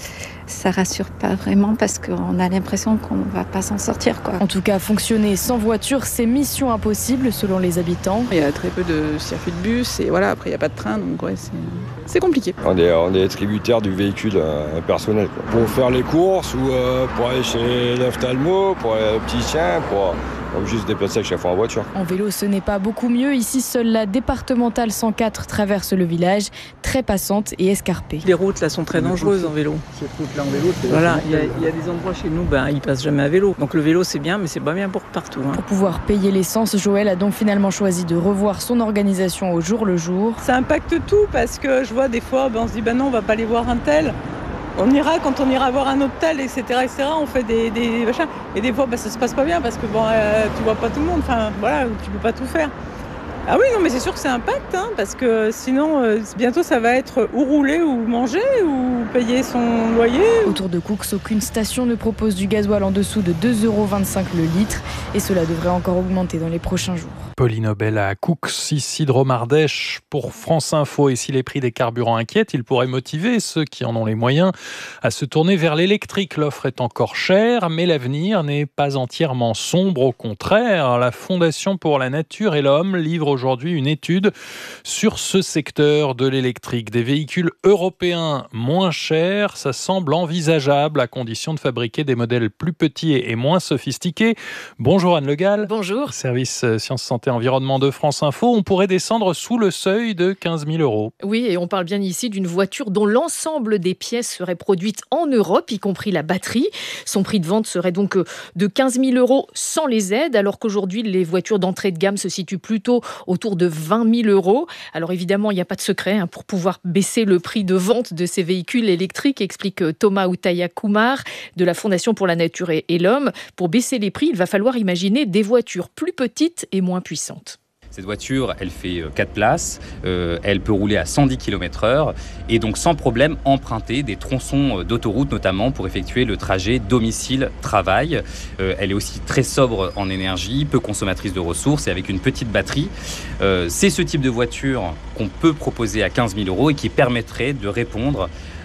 ça rassure pas vraiment parce qu'on a l'impression qu'on va pas s'en sortir, quoi. En tout cas, fonctionner sans voiture, c'est mission impossible selon les habitants. Il y a très peu de circuits de bus et voilà, après il n'y a pas de train, donc ouais, c'est, c'est compliqué. On est, on est tributaire du véhicule euh, personnel, quoi. Pour faire les courses ou euh, pour aller chez l'ophtalmo, pour les petits chiens, pour... On va juste se déplacer à chaque fois en voiture. En vélo, ce n'est pas beaucoup mieux. Ici, seule la départementale cent quatre traverse le village, très passante et escarpée. Les routes là sont très dangereuses en vélo. Cette route-là en vélo, c'est voilà, il y, y a des endroits chez nous, ben, ils passent jamais à vélo. Donc le vélo, c'est bien, mais c'est pas bien pour partout. Hein. Pour pouvoir payer l'essence, Joël a donc finalement choisi de revoir son organisation au jour le jour. Ça impacte tout parce que je vois des fois, ben, on se dit, ben non, on va pas aller voir un tel. On ira quand on ira voir un hôtel, et cetera, et cetera. On fait des, des machins. Et des fois, bah, ça se passe pas bien parce que bon, euh, tu vois pas tout le monde. Enfin, voilà, tu peux pas tout faire. Ah oui, non, mais c'est sûr que ça impacte, hein, parce que sinon, euh, bientôt, ça va être ou rouler, ou manger, ou payer son loyer. Autour de Coux, aucune station ne propose du gasoil en dessous de deux euros vingt-cinq le litre, et cela devrait encore augmenter dans les prochains jours. Pauline Aubel à Coux, ici Dromardèche pour France Info. Et si les prix des carburants inquiètent, ils pourraient motiver ceux qui en ont les moyens à se tourner vers l'électrique. L'offre est encore chère, mais l'avenir n'est pas entièrement sombre. Au contraire, la Fondation pour la Nature et l'Homme livre aujourd'hui une étude sur ce secteur de l'électrique. Des véhicules européens moins chers, ça semble envisageable à condition de fabriquer des modèles plus petits et moins sophistiqués. Bonjour Anne Le Gall. Bonjour. Service Sciences Santé Environnement de France Info. On pourrait descendre sous le seuil de quinze mille euros. Oui, et on parle bien ici d'une voiture dont l'ensemble des pièces seraient produites en Europe, y compris la batterie. Son prix de vente serait donc de quinze mille euros sans les aides, alors qu'aujourd'hui, les voitures d'entrée de gamme se situent plutôt autour de vingt mille euros. Alors évidemment, il n'y a pas de secret hein, pour pouvoir baisser le prix de vente de ces véhicules électriques, explique Thomas Outaya Kumar de la Fondation pour la Nature et, et l'Homme. Pour baisser les prix, il va falloir imaginer des voitures plus petites et moins puissantes. Cette voiture, elle fait quatre places, euh, elle peut rouler à cent dix kilomètres heure et donc sans problème emprunter des tronçons d'autoroute notamment pour effectuer le trajet domicile-travail. Euh, elle est aussi très sobre en énergie, peu consommatrice de ressources et avec une petite batterie. Euh, c'est ce type de voiture qu'on peut proposer à quinze mille euros et qui permettrait de répondre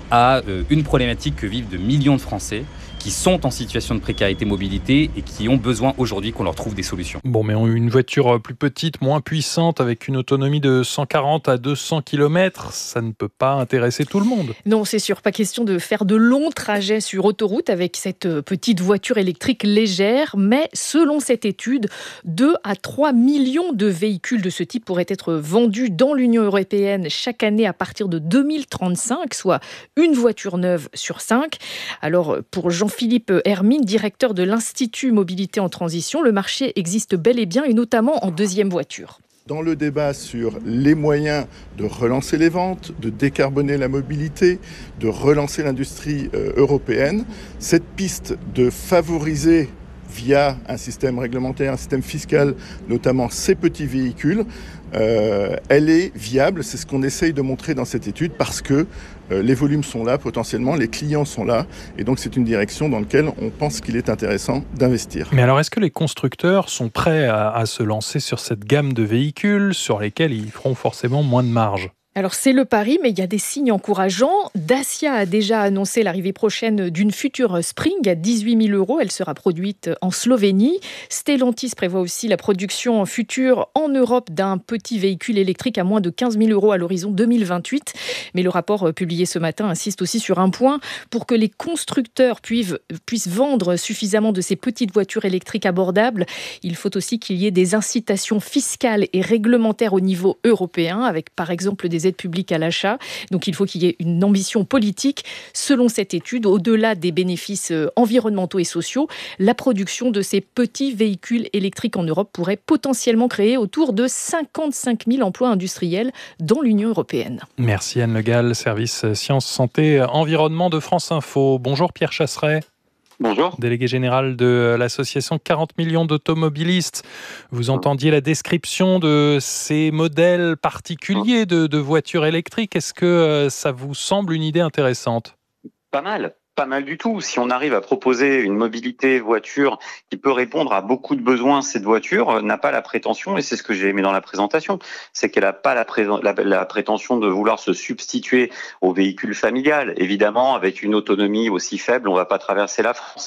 à euh, une problématique que vivent de millions de Français qui sont en situation de précarité mobilité et qui ont besoin aujourd'hui qu'on leur trouve des solutions. Bon, mais une voiture plus petite, moins puissante, avec une autonomie de cent quarante à deux cents kilomètres, ça ne peut pas intéresser tout le monde. Non, c'est sûr, pas question de faire de longs trajets sur autoroute avec cette petite voiture électrique légère, mais selon cette étude, deux à trois millions de véhicules de ce type pourraient être vendus dans l'Union européenne chaque année à partir de deux mille trente-cinq, soit une voiture neuve sur cinq. Alors, pour Jean Philippe Hermine, directeur de l'Institut Mobilité en Transition, le marché existe bel et bien, et notamment en deuxième voiture. Dans le débat sur les moyens de relancer les ventes, de décarboner la mobilité, de relancer l'industrie euh, européenne, cette piste de favoriser via un système réglementaire, un système fiscal, notamment ces petits véhicules, euh, elle est viable. C'est ce qu'on essaye de montrer dans cette étude parce que euh, les volumes sont là potentiellement, les clients sont là et donc c'est une direction dans laquelle on pense qu'il est intéressant d'investir. Mais alors est-ce que les constructeurs sont prêts à, à se lancer sur cette gamme de véhicules sur lesquels ils feront forcément moins de marge ? Alors c'est le pari, mais il y a des signes encourageants. Dacia a déjà annoncé l'arrivée prochaine d'une future Spring à dix-huit mille euros. Elle sera produite en Slovénie. Stellantis prévoit aussi la production future en Europe d'un petit véhicule électrique à moins de quinze mille euros à l'horizon deux mille vingt-huit. Mais le rapport publié ce matin insiste aussi sur un point. Pour que les constructeurs puissent, puissent vendre suffisamment de ces petites voitures électriques abordables, il faut aussi qu'il y ait des incitations fiscales et réglementaires au niveau européen, avec par exemple des aides publiques à l'achat. Donc il faut qu'il y ait une ambition politique. Selon cette étude, au-delà des bénéfices environnementaux et sociaux, la production de ces petits véhicules électriques en Europe pourrait potentiellement créer autour de cinquante-cinq mille emplois industriels dans l'Union européenne. Merci Anne Le Gall, service Sciences, Santé, Environnement de France Info. Bonjour Pierre Chasseret. Bonjour. Délégué général de l'association quarante millions d'automobilistes. Vous entendiez la description de ces modèles particuliers de, de voitures électriques. Est-ce que ça vous semble une idée intéressante ? Pas mal. Pas mal du tout. Si on arrive à proposer une mobilité voiture qui peut répondre à beaucoup de besoins, cette voiture n'a pas la prétention, et c'est ce que j'ai aimé dans la présentation, c'est qu'elle n'a pas la, pré- la, la prétention de vouloir se substituer au véhicule familial. Évidemment, avec une autonomie aussi faible, on ne va pas traverser la France.